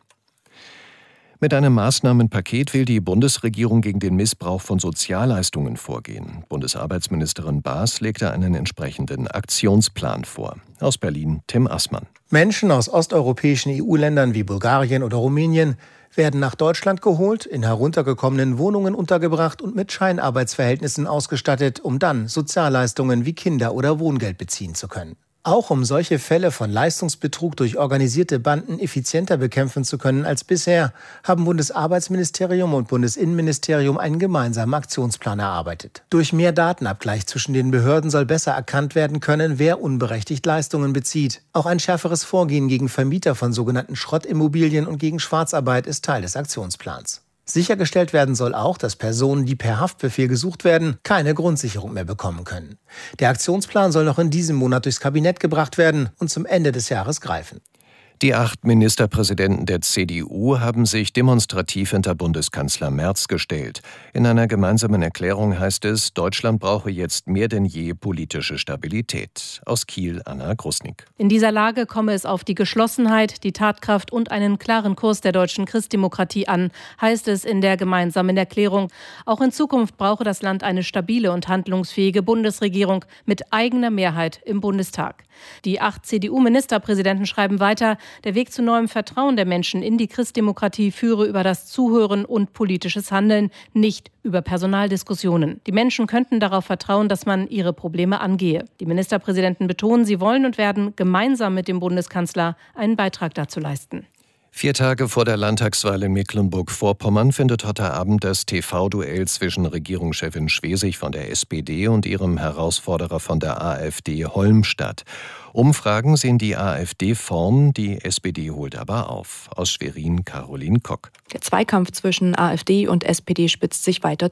Mit einem Maßnahmenpaket will die Bundesregierung gegen den Missbrauch von Sozialleistungen vorgehen. Bundesarbeitsministerin Baas legte einen entsprechenden Aktionsplan vor. Aus Berlin Tim Assmann. Menschen aus osteuropäischen E U-Ländern wie Bulgarien oder Rumänien werden nach Deutschland geholt, in heruntergekommenen Wohnungen untergebracht und mit Scheinarbeitsverhältnissen ausgestattet, um dann Sozialleistungen wie Kinder- oder Wohngeld beziehen zu können. Auch um solche Fälle von Leistungsbetrug durch organisierte Banden effizienter bekämpfen zu können als bisher, haben Bundesarbeitsministerium und Bundesinnenministerium einen gemeinsamen Aktionsplan erarbeitet. Durch mehr Datenabgleich zwischen den Behörden soll besser erkannt werden können, wer unberechtigt Leistungen bezieht. Auch ein schärferes Vorgehen gegen Vermieter von sogenannten Schrottimmobilien und gegen Schwarzarbeit ist Teil des Aktionsplans. Sichergestellt werden soll auch, dass Personen, die per Haftbefehl gesucht werden, keine Grundsicherung mehr bekommen können. Der Aktionsplan soll noch in diesem Monat durchs Kabinett gebracht werden und zum Ende des Jahres greifen. Die acht Ministerpräsidenten der C D U haben sich demonstrativ hinter Bundeskanzler Merz gestellt. In einer gemeinsamen Erklärung heißt es, Deutschland brauche jetzt mehr denn je politische Stabilität. Aus Kiel Anna Grusnick. In dieser Lage komme es auf die Geschlossenheit, die Tatkraft und einen klaren Kurs der deutschen Christdemokratie an, heißt es in der gemeinsamen Erklärung. Auch in Zukunft brauche das Land eine stabile und handlungsfähige Bundesregierung mit eigener Mehrheit im Bundestag. Die acht C D U-Ministerpräsidenten schreiben weiter, der Weg zu neuem Vertrauen der Menschen in die Christdemokratie führe über das Zuhören und politisches Handeln, nicht über Personaldiskussionen. Die Menschen könnten darauf vertrauen, dass man ihre Probleme angehe. Die Ministerpräsidenten betonen, sie wollen und werden gemeinsam mit dem Bundeskanzler einen Beitrag dazu leisten. Vier Tage vor der Landtagswahl in Mecklenburg-Vorpommern findet heute Abend das T V-Duell zwischen Regierungschefin Schwesig von der S P D und ihrem Herausforderer von der AfD Holm statt. Umfragen sehen die AfD vorn, die S P D holt aber auf. Aus Schwerin Caroline Kock. Der Zweikampf zwischen AfD und S P D spitzt sich weiter zu.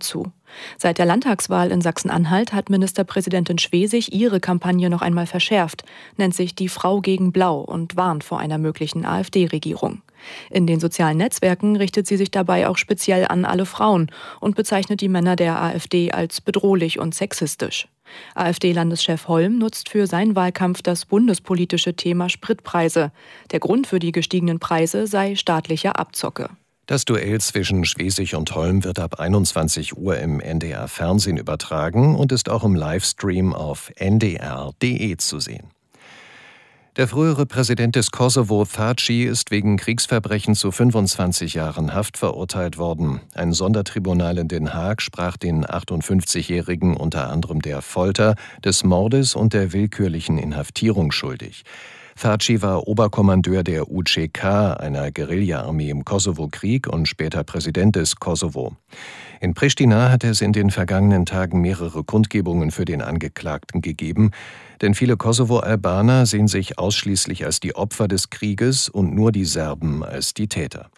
Seit der Landtagswahl in Sachsen-Anhalt hat Ministerpräsidentin Schwesig ihre Kampagne noch einmal verschärft, nennt sich die Frau gegen Blau und warnt vor einer möglichen AfD-Regierung. In den sozialen Netzwerken richtet sie sich dabei auch speziell an alle Frauen und bezeichnet die Männer der AfD als bedrohlich und sexistisch. AfD-Landeschef Holm nutzt für seinen Wahlkampf das bundespolitische Thema Spritpreise. Der Grund für die gestiegenen Preise sei staatliche Abzocke. Das Duell zwischen Schwesig und Holm wird ab einundzwanzig Uhr im N D R Fernsehen übertragen und ist auch im Livestream auf n d r punkt d e zu sehen. Der frühere Präsident des Kosovo, Thaci, ist wegen Kriegsverbrechen zu fünfundzwanzig Jahren Haft verurteilt worden. Ein Sondertribunal in Den Haag sprach den achtundfünfzigjährigen unter anderem der Folter, des Mordes und der willkürlichen Inhaftierung schuldig. Thaci war Oberkommandeur der U C K, einer Guerilla-Armee im Kosovo-Krieg und später Präsident des Kosovo. In Pristina hat es in den vergangenen Tagen mehrere Kundgebungen für den Angeklagten gegeben, denn viele Kosovo-Albaner sehen sich ausschließlich als die Opfer des Krieges und nur die Serben als die Täter.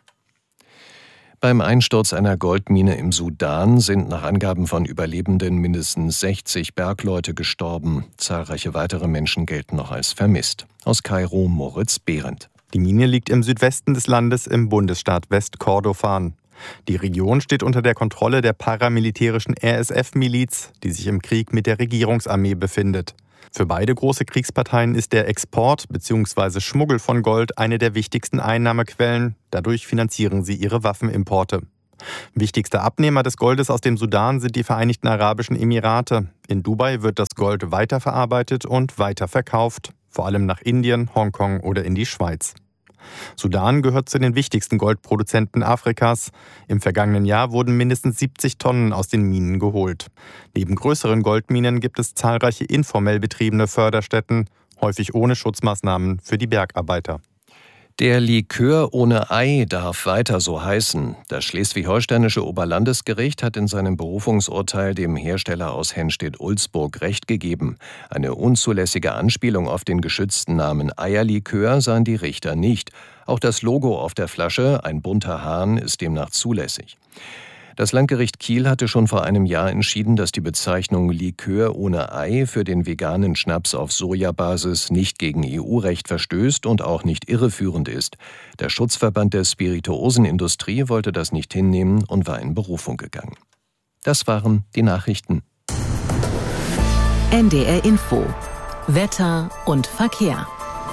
Beim Einsturz einer Goldmine im Sudan sind nach Angaben von Überlebenden mindestens sechzig Bergleute gestorben. Zahlreiche weitere Menschen gelten noch als vermisst. Aus Kairo Moritz Behrendt. Die Mine liegt im Südwesten des Landes im Bundesstaat Westkordofan. Die Region steht unter der Kontrolle der paramilitärischen R S F-Miliz, die sich im Krieg mit der Regierungsarmee befindet. Für beide große Kriegsparteien ist der Export bzw. Schmuggel von Gold eine der wichtigsten Einnahmequellen. Dadurch finanzieren sie ihre Waffenimporte. Wichtigster Abnehmer des Goldes aus dem Sudan sind die Vereinigten Arabischen Emirate. In Dubai wird das Gold weiterverarbeitet und weiterverkauft, vor allem nach Indien, Hongkong oder in die Schweiz. Sudan gehört zu den wichtigsten Goldproduzenten Afrikas. Im vergangenen Jahr wurden mindestens siebzig Tonnen aus den Minen geholt. Neben größeren Goldminen gibt es zahlreiche informell betriebene Förderstätten, häufig ohne Schutzmaßnahmen für die Bergarbeiter. Der Likör ohne Ei darf weiter so heißen. Das schleswig-holsteinische Oberlandesgericht hat in seinem Berufungsurteil dem Hersteller aus Henstedt-Ulzburg Recht gegeben. Eine unzulässige Anspielung auf den geschützten Namen Eierlikör sahen die Richter nicht. Auch das Logo auf der Flasche, ein bunter Hahn, ist demnach zulässig. Das Landgericht Kiel hatte schon vor einem Jahr entschieden, dass die Bezeichnung Likör ohne Ei für den veganen Schnaps auf Sojabasis nicht gegen E U-Recht verstößt und auch nicht irreführend ist. Der Schutzverband der Spirituosenindustrie wollte das nicht hinnehmen und war in Berufung gegangen. Das waren die Nachrichten. N D R Info. Wetter und Verkehr.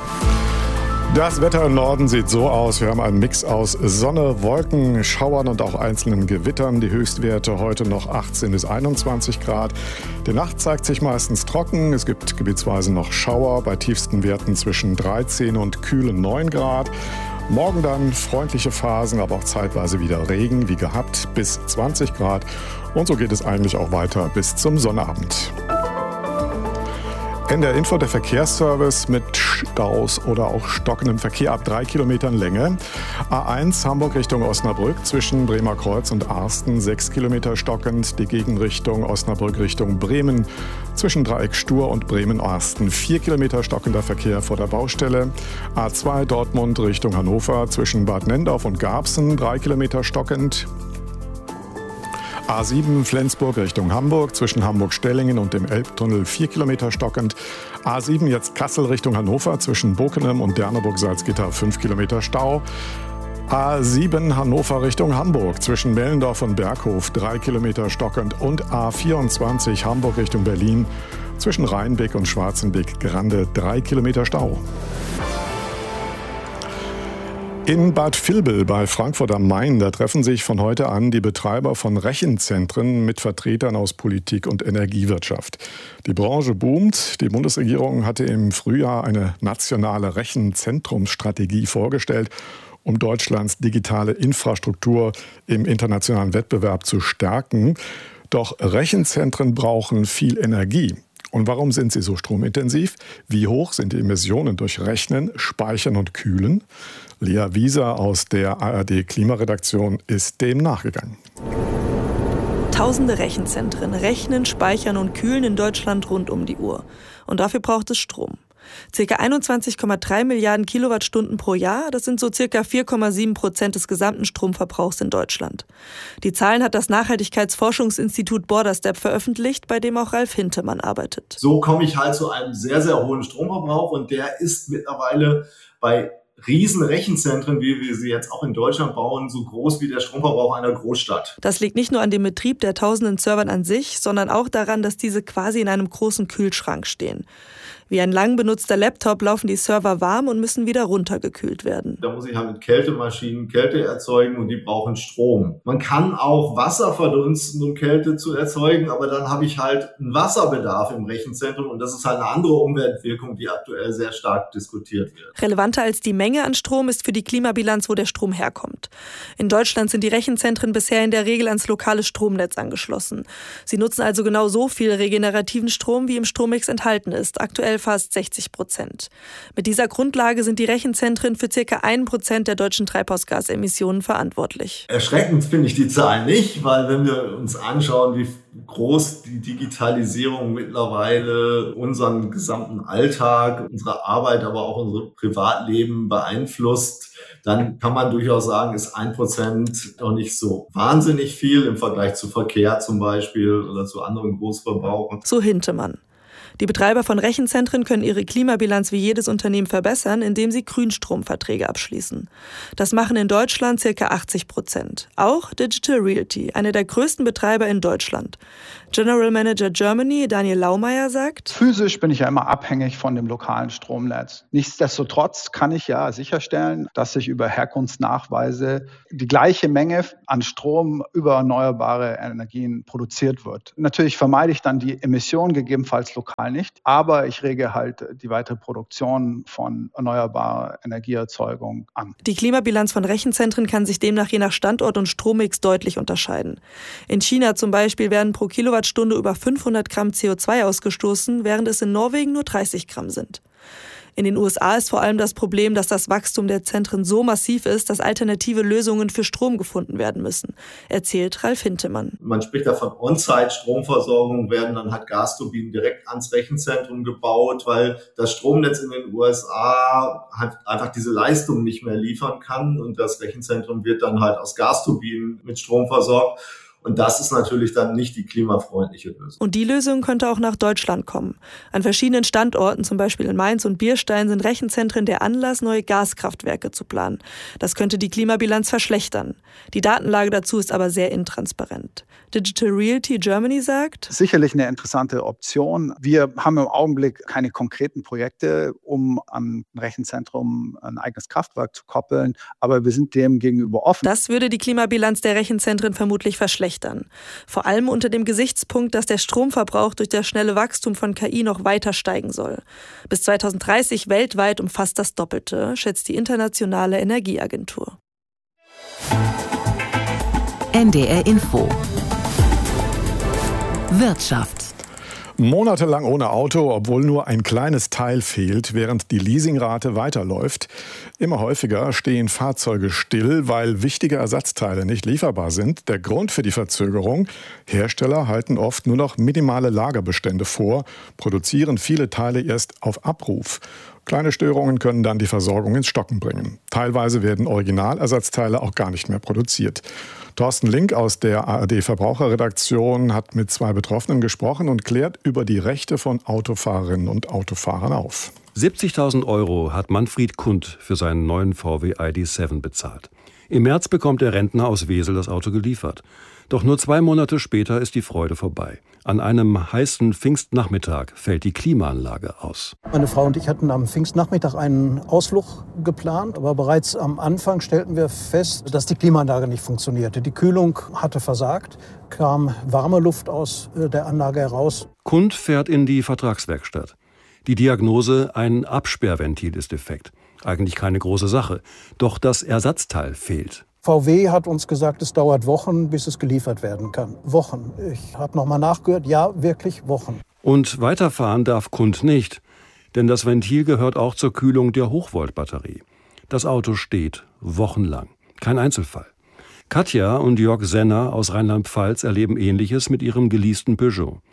Das Wetter im Norden sieht so aus. Wir haben einen Mix aus Sonne, Wolken, Schauern und auch einzelnen Gewittern. Die Höchstwerte heute noch achtzehn bis einundzwanzig Grad. Die Nacht zeigt sich meistens trocken. Es gibt gebietsweise noch Schauer bei tiefsten Werten zwischen dreizehn und kühlen neun Grad. Morgen dann freundliche Phasen, aber auch zeitweise wieder Regen, wie gehabt, bis zwanzig Grad. Und so geht es eigentlich auch weiter bis zum Sonnabend. In der Info der Verkehrsservice mit Staus oder auch stockendem Verkehr ab drei Kilometern Länge. A eins Hamburg Richtung Osnabrück zwischen Bremer Kreuz und Arsten sechs Kilometer stockend. Die Gegenrichtung Osnabrück Richtung Bremen zwischen Dreieck Stur und Bremen-Arsten vier Kilometer stockender Verkehr vor der Baustelle. A zwei Dortmund Richtung Hannover zwischen Bad Nendorf und Garbsen drei Kilometer stockend. A sieben Flensburg Richtung Hamburg zwischen Hamburg-Stellingen und dem Elbtunnel vier Kilometer stockend. A sieben jetzt Kassel Richtung Hannover zwischen Bokenem und Derneburg-Salzgitter fünf Kilometer Stau. A sieben Hannover Richtung Hamburg zwischen Mellendorf und Berghof drei Kilometer stockend und A vierundzwanzig Hamburg Richtung Berlin zwischen Rheinbeck und Schwarzenbeck-Grande drei Kilometer Stau. In Bad Vilbel bei Frankfurt am Main, da treffen sich von heute an die Betreiber von Rechenzentren mit Vertretern aus Politik und Energiewirtschaft. Die Branche boomt. Die Bundesregierung hatte im Frühjahr eine nationale Rechenzentrumsstrategie vorgestellt, um Deutschlands digitale Infrastruktur im internationalen Wettbewerb zu stärken. Doch Rechenzentren brauchen viel Energie. Und warum sind sie so stromintensiv? Wie hoch sind die Emissionen durch Rechnen, Speichern und Kühlen? Lea Wieser aus der A R D-Klimaredaktion ist dem nachgegangen. Tausende Rechenzentren rechnen, speichern und kühlen in Deutschland rund um die Uhr. Und dafür braucht es Strom. Circa einundzwanzig Komma drei Milliarden Kilowattstunden pro Jahr, das sind so circa vier Komma sieben Prozent des gesamten Stromverbrauchs in Deutschland. Die Zahlen hat das Nachhaltigkeitsforschungsinstitut Borderstep veröffentlicht, bei dem auch Ralf Hintemann arbeitet. So komme ich halt zu einem sehr, sehr hohen Stromverbrauch und der ist mittlerweile bei riesen Rechenzentren, wie wir sie jetzt auch in Deutschland bauen, so groß wie der Stromverbrauch einer Großstadt. Das liegt nicht nur an dem Betrieb der tausenden Servern an sich, sondern auch daran, dass diese quasi in einem großen Kühlschrank stehen. Wie ein lang benutzter Laptop laufen die Server warm und müssen wieder runtergekühlt werden. Da muss ich halt mit Kältemaschinen Kälte erzeugen und die brauchen Strom. Man kann auch Wasser verdunsten, um Kälte zu erzeugen, aber dann habe ich halt einen Wasserbedarf im Rechenzentrum und das ist halt eine andere Umweltwirkung, die aktuell sehr stark diskutiert wird. Relevanter als die Menge an Strom ist für die Klimabilanz, wo der Strom herkommt. In Deutschland sind die Rechenzentren bisher in der Regel ans lokale Stromnetz angeschlossen. Sie nutzen also genau so viel regenerativen Strom, wie im Strommix enthalten ist. Aktuell fast sechzig Prozent. Mit dieser Grundlage sind die Rechenzentren für circa ein Prozent der deutschen Treibhausgasemissionen verantwortlich. Erschreckend finde ich die Zahlen nicht, weil wenn wir uns anschauen, wie groß die Digitalisierung mittlerweile unseren gesamten Alltag, unsere Arbeit, aber auch unser Privatleben beeinflusst, dann kann man durchaus sagen, ist ein Prozent noch nicht so wahnsinnig viel im Vergleich zu Verkehr zum Beispiel oder zu anderen Großverbrauchern. So Hintemann. Die Betreiber von Rechenzentren können ihre Klimabilanz wie jedes Unternehmen verbessern, indem sie Grünstromverträge abschließen. Das machen in Deutschland ca. achtzig Prozent. Auch Digital Realty, einer der größten Betreiber in Deutschland. General Manager Germany Daniel Laumeier sagt: Physisch bin ich ja immer abhängig von dem lokalen Stromnetz. Nichtsdestotrotz kann ich ja sicherstellen, dass sich über Herkunftsnachweise die gleiche Menge an Strom über erneuerbare Energien produziert wird. Natürlich vermeide ich dann die Emissionen gegebenenfalls lokal nicht, aber ich rege halt die weitere Produktion von erneuerbarer Energieerzeugung an. Die Klimabilanz von Rechenzentren kann sich demnach je nach Standort und Strommix deutlich unterscheiden. In China zum Beispiel werden pro Kilowattstunde über fünfhundert Gramm C O zwei ausgestoßen, während es in Norwegen nur dreißig Gramm sind. In den U S A ist vor allem das Problem, dass das Wachstum der Zentren so massiv ist, dass alternative Lösungen für Strom gefunden werden müssen, erzählt Ralf Hintemann. Man spricht da von On-Site-Stromversorgung, werden dann halt Gasturbinen direkt ans Rechenzentrum gebaut, weil das Stromnetz in den U S A halt einfach diese Leistung nicht mehr liefern kann und das Rechenzentrum wird dann halt aus Gasturbinen mit Strom versorgt. Und das ist natürlich dann nicht die klimafreundliche Lösung. Und die Lösung könnte auch nach Deutschland kommen. An verschiedenen Standorten, zum Beispiel in Mainz und Bierstein, sind Rechenzentren der Anlass, neue Gaskraftwerke zu planen. Das könnte die Klimabilanz verschlechtern. Die Datenlage dazu ist aber sehr intransparent. Digital Realty Germany sagt: Sicherlich eine interessante Option. Wir haben im Augenblick keine konkreten Projekte, um an ein Rechenzentrum ein eigenes Kraftwerk zu koppeln, aber wir sind dem gegenüber offen. Das würde die Klimabilanz der Rechenzentren vermutlich verschlechtern. Vor allem unter dem Gesichtspunkt, dass der Stromverbrauch durch das schnelle Wachstum von K I noch weiter steigen soll. Bis zweitausenddreißig weltweit um fast das Doppelte, schätzt die Internationale Energieagentur. N D R Info Wirtschaft. Monatelang ohne Auto, obwohl nur ein kleines Teil fehlt, während die Leasingrate weiterläuft. Immer häufiger stehen Fahrzeuge still, weil wichtige Ersatzteile nicht lieferbar sind. Der Grund für die Verzögerung: Hersteller halten oft nur noch minimale Lagerbestände vor, produzieren viele Teile erst auf Abruf. Kleine Störungen können dann die Versorgung ins Stocken bringen. Teilweise werden Originalersatzteile auch gar nicht mehr produziert. Thorsten Link aus der A R D-Verbraucherredaktion hat mit zwei Betroffenen gesprochen und klärt über die Rechte von Autofahrerinnen und Autofahrern auf. siebzigtausend Euro hat Manfred Kund für seinen neuen V W I D sieben bezahlt. Im März bekommt der Rentner aus Wesel das Auto geliefert. Doch nur zwei Monate später ist die Freude vorbei. An einem heißen Pfingstnachmittag fällt die Klimaanlage aus. Meine Frau und ich hatten am Pfingstnachmittag einen Ausflug geplant, aber bereits am Anfang stellten wir fest, dass die Klimaanlage nicht funktionierte. Die Kühlung hatte versagt, kam warme Luft aus der Anlage heraus. Kund fährt in die Vertragswerkstatt. Die Diagnose: ein Absperrventil ist defekt. Eigentlich keine große Sache, doch das Ersatzteil fehlt. V W hat uns gesagt, es dauert Wochen, bis es geliefert werden kann. Wochen. Ich habe noch mal nachgehört, ja, wirklich Wochen. Und weiterfahren darf Kund nicht, denn das Ventil gehört auch zur Kühlung der Hochvoltbatterie. Das Auto steht wochenlang. Kein Einzelfall. Katja und Jörg Senner aus Rheinland-Pfalz erleben Ähnliches mit ihrem geleasten Peugeot.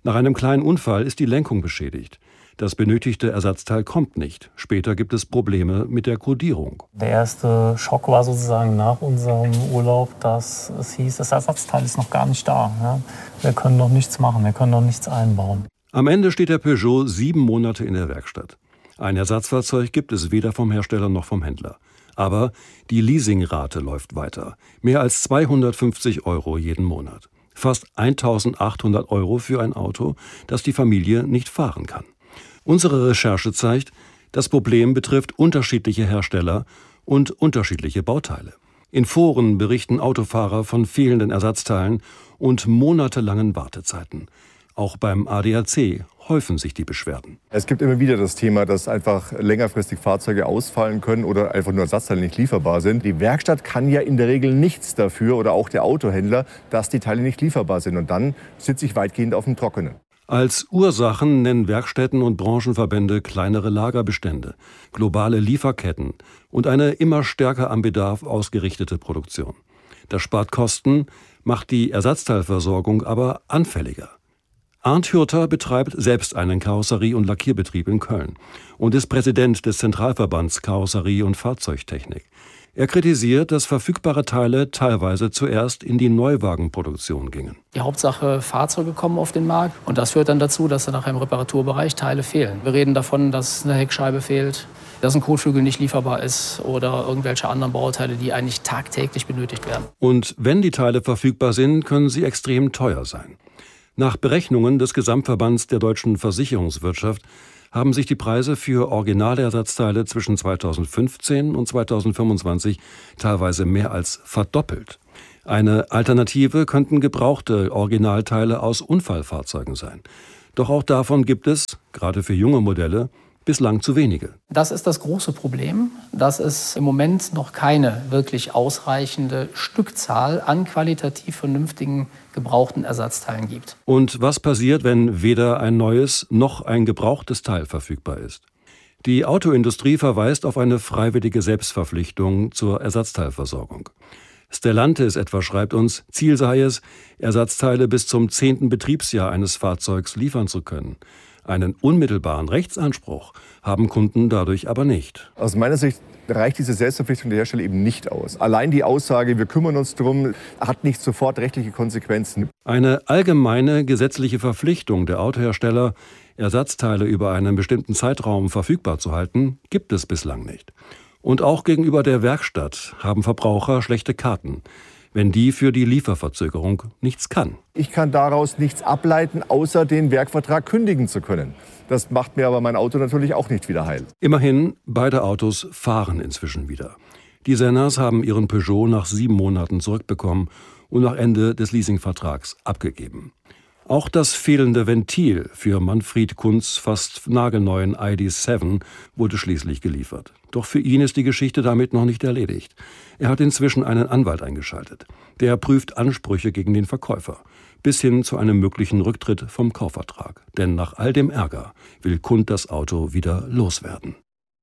Nach einem kleinen Unfall ist die Lenkung beschädigt. Das benötigte Ersatzteil kommt nicht. Später gibt es Probleme mit der Kodierung. Der erste Schock war sozusagen nach unserem Urlaub, dass es hieß, das Ersatzteil ist noch gar nicht da. Ja? Wir können noch nichts machen, wir können noch nichts einbauen. Am Ende steht der Peugeot sieben Monate in der Werkstatt. Ein Ersatzfahrzeug gibt es weder vom Hersteller noch vom Händler. Aber die Leasingrate läuft weiter. Mehr als zweihundertfünfzig Euro jeden Monat. Fast eintausendachthundert Euro für ein Auto, das die Familie nicht fahren kann. Unsere Recherche zeigt, das Problem betrifft unterschiedliche Hersteller und unterschiedliche Bauteile. In Foren berichten Autofahrer von fehlenden Ersatzteilen und monatelangen Wartezeiten. Auch beim A D A C häufen sich die Beschwerden. Es gibt immer wieder das Thema, dass einfach längerfristig Fahrzeuge ausfallen können oder einfach nur Ersatzteile nicht lieferbar sind. Die Werkstatt kann ja in der Regel nichts dafür oder auch der Autohändler, dass die Teile nicht lieferbar sind. Und dann sitze ich weitgehend auf dem Trockenen. Als Ursachen nennen Werkstätten und Branchenverbände kleinere Lagerbestände, globale Lieferketten und eine immer stärker am Bedarf ausgerichtete Produktion. Das spart Kosten, macht die Ersatzteilversorgung aber anfälliger. Arndt Hürter betreibt selbst einen Karosserie- und Lackierbetrieb in Köln und ist Präsident des Zentralverbands Karosserie- und Fahrzeugtechnik. Er kritisiert, dass verfügbare Teile teilweise zuerst in die Neuwagenproduktion gingen. Die Hauptsache, Fahrzeuge kommen auf den Markt und das führt dann dazu, dass dann nachher im Reparaturbereich Teile fehlen. Wir reden davon, dass eine Heckscheibe fehlt, dass ein Kotflügel nicht lieferbar ist oder irgendwelche anderen Bauteile, die eigentlich tagtäglich benötigt werden. Und wenn die Teile verfügbar sind, können sie extrem teuer sein. Nach Berechnungen des Gesamtverbands der deutschen Versicherungswirtschaft haben sich die Preise für Originalersatzteile zwischen zweitausendfünfzehn und zweitausendfünfundzwanzig teilweise mehr als verdoppelt. Eine Alternative könnten gebrauchte Originalteile aus Unfallfahrzeugen sein. Doch auch davon gibt es, gerade für junge Modelle, bislang zu wenige. Das ist das große Problem, dass es im Moment noch keine wirklich ausreichende Stückzahl an qualitativ vernünftigen gebrauchten Ersatzteilen gibt. Und was passiert, wenn weder ein neues noch ein gebrauchtes Teil verfügbar ist? Die Autoindustrie verweist auf eine freiwillige Selbstverpflichtung zur Ersatzteilversorgung. Stellantis etwa schreibt uns, Ziel sei es, Ersatzteile bis zum zehnten Betriebsjahr eines Fahrzeugs liefern zu können. Einen unmittelbaren Rechtsanspruch haben Kunden dadurch aber nicht. Aus meiner Sicht reicht diese Selbstverpflichtung der Hersteller eben nicht aus. Allein die Aussage, wir kümmern uns darum, hat nicht sofort rechtliche Konsequenzen. Eine allgemeine gesetzliche Verpflichtung der Autohersteller, Ersatzteile über einen bestimmten Zeitraum verfügbar zu halten, gibt es bislang nicht. Und auch gegenüber der Werkstatt haben Verbraucher schlechte Karten, wenn die für die Lieferverzögerung nichts kann. Ich kann daraus nichts ableiten, außer den Werkvertrag kündigen zu können. Das macht mir aber mein Auto natürlich auch nicht wieder heil. Immerhin, beide Autos fahren inzwischen wieder. Die Senners haben ihren Peugeot nach sieben Monaten zurückbekommen und nach Ende des Leasingvertrags abgegeben. Auch das fehlende Ventil für Manfred Kunz' fast nagelneuen I D sieben wurde schließlich geliefert. Doch für ihn ist die Geschichte damit noch nicht erledigt. Er hat inzwischen einen Anwalt eingeschaltet. Der prüft Ansprüche gegen den Verkäufer, bis hin zu einem möglichen Rücktritt vom Kaufvertrag. Denn nach all dem Ärger will Kunz das Auto wieder loswerden.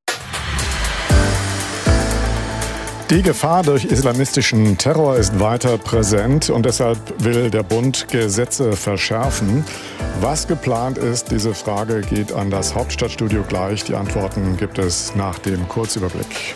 Die Gefahr durch islamistischen Terror ist weiter präsent und deshalb will der Bund Gesetze verschärfen. Was geplant ist, diese Frage geht an das Hauptstadtstudio gleich. Die Antworten gibt es nach dem Kurzüberblick.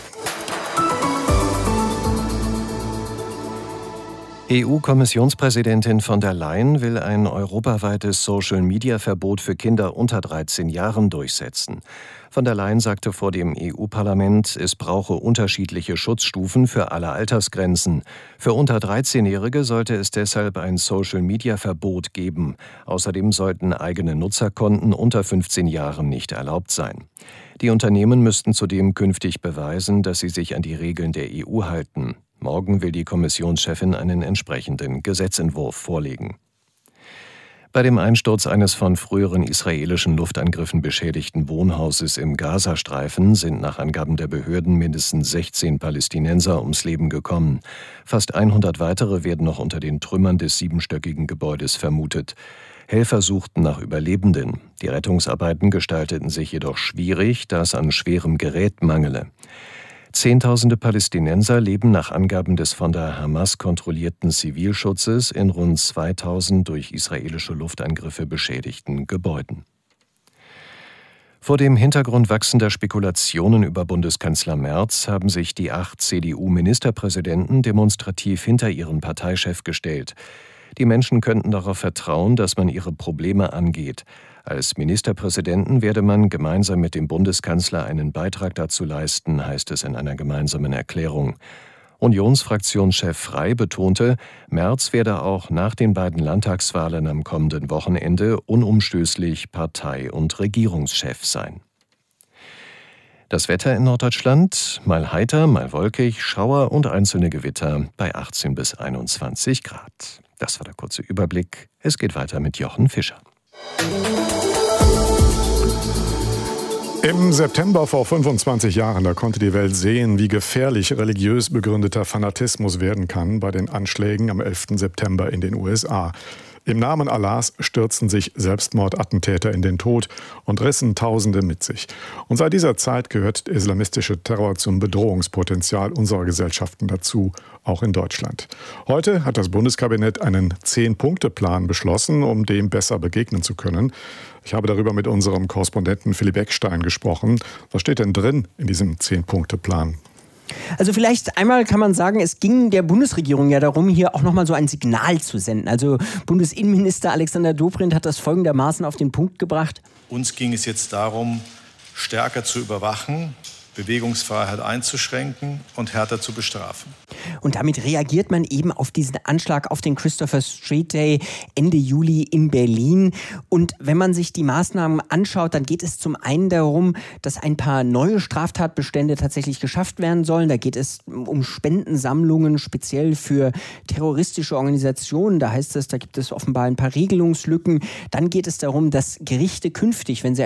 E U-Kommissionspräsidentin von der Leyen will ein europaweites Social-Media-Verbot für Kinder unter dreizehn Jahren durchsetzen. Von der Leyen sagte vor dem E U-Parlament, es brauche unterschiedliche Schutzstufen für alle Altersgrenzen. Für unter dreizehnjährige sollte es deshalb ein Social-Media-Verbot geben. Außerdem sollten eigene Nutzerkonten unter fünfzehn Jahren nicht erlaubt sein. Die Unternehmen müssten zudem künftig beweisen, dass sie sich an die Regeln der E U halten. Morgen will die Kommissionschefin einen entsprechenden Gesetzentwurf vorlegen. Bei dem Einsturz eines von früheren israelischen Luftangriffen beschädigten Wohnhauses im Gazastreifen sind nach Angaben der Behörden mindestens sechzehn Palästinenser ums Leben gekommen. Fast hundert weitere werden noch unter den Trümmern des siebenstöckigen Gebäudes vermutet. Helfer suchten nach Überlebenden. Die Rettungsarbeiten gestalteten sich jedoch schwierig, da es an schwerem Gerät mangele. Zehntausende Palästinenser leben nach Angaben des von der Hamas kontrollierten Zivilschutzes in rund zweitausend durch israelische Luftangriffe beschädigten Gebäuden. Vor dem Hintergrund wachsender Spekulationen über Bundeskanzler Merz haben sich die acht C D U-Ministerpräsidenten demonstrativ hinter ihren Parteichef gestellt. Die Menschen könnten darauf vertrauen, dass man ihre Probleme angeht. Als Ministerpräsidenten werde man gemeinsam mit dem Bundeskanzler einen Beitrag dazu leisten, heißt es in einer gemeinsamen Erklärung. Unionsfraktionschef Frey betonte, Merz werde auch nach den beiden Landtagswahlen am kommenden Wochenende unumstößlich Partei- und Regierungschef sein. Das Wetter in Norddeutschland, mal heiter, mal wolkig, Schauer und einzelne Gewitter bei achtzehn bis einundzwanzig Grad. Das war der kurze Überblick. Es geht weiter mit Jochen Fischer. Im September vor fünfundzwanzig Jahren, da konnte die Welt sehen, wie gefährlich religiös begründeter Fanatismus werden kann bei den Anschlägen am elften September in den U S A. Im Namen Allahs stürzten sich Selbstmordattentäter in den Tod und rissen Tausende mit sich. Und seit dieser Zeit gehört der islamistische Terror zum Bedrohungspotenzial unserer Gesellschaften dazu, auch in Deutschland. Heute hat das Bundeskabinett einen Zehn-Punkte-Plan beschlossen, um dem besser begegnen zu können. Ich habe darüber mit unserem Korrespondenten Philipp Eckstein gesprochen. Was steht denn drin in diesem Zehn-Punkte-Plan? Also vielleicht einmal kann man sagen, es ging der Bundesregierung ja darum, hier auch nochmal so ein Signal zu senden. Also Bundesinnenminister Alexander Dobrindt hat das folgendermaßen auf den Punkt gebracht. Uns ging es jetzt darum, stärker zu überwachen, Bewegungsfreiheit einzuschränken und härter zu bestrafen. Und damit reagiert man eben auf diesen Anschlag auf den Christopher Street Day Ende Juli in Berlin. Und wenn man sich die Maßnahmen anschaut, dann geht es zum einen darum, dass ein paar neue Straftatbestände tatsächlich geschafft werden sollen. Da geht es um Spendensammlungen, speziell für terroristische Organisationen. Da heißt es, da gibt es offenbar ein paar Regelungslücken. Dann geht es darum, dass Gerichte künftig, wenn sie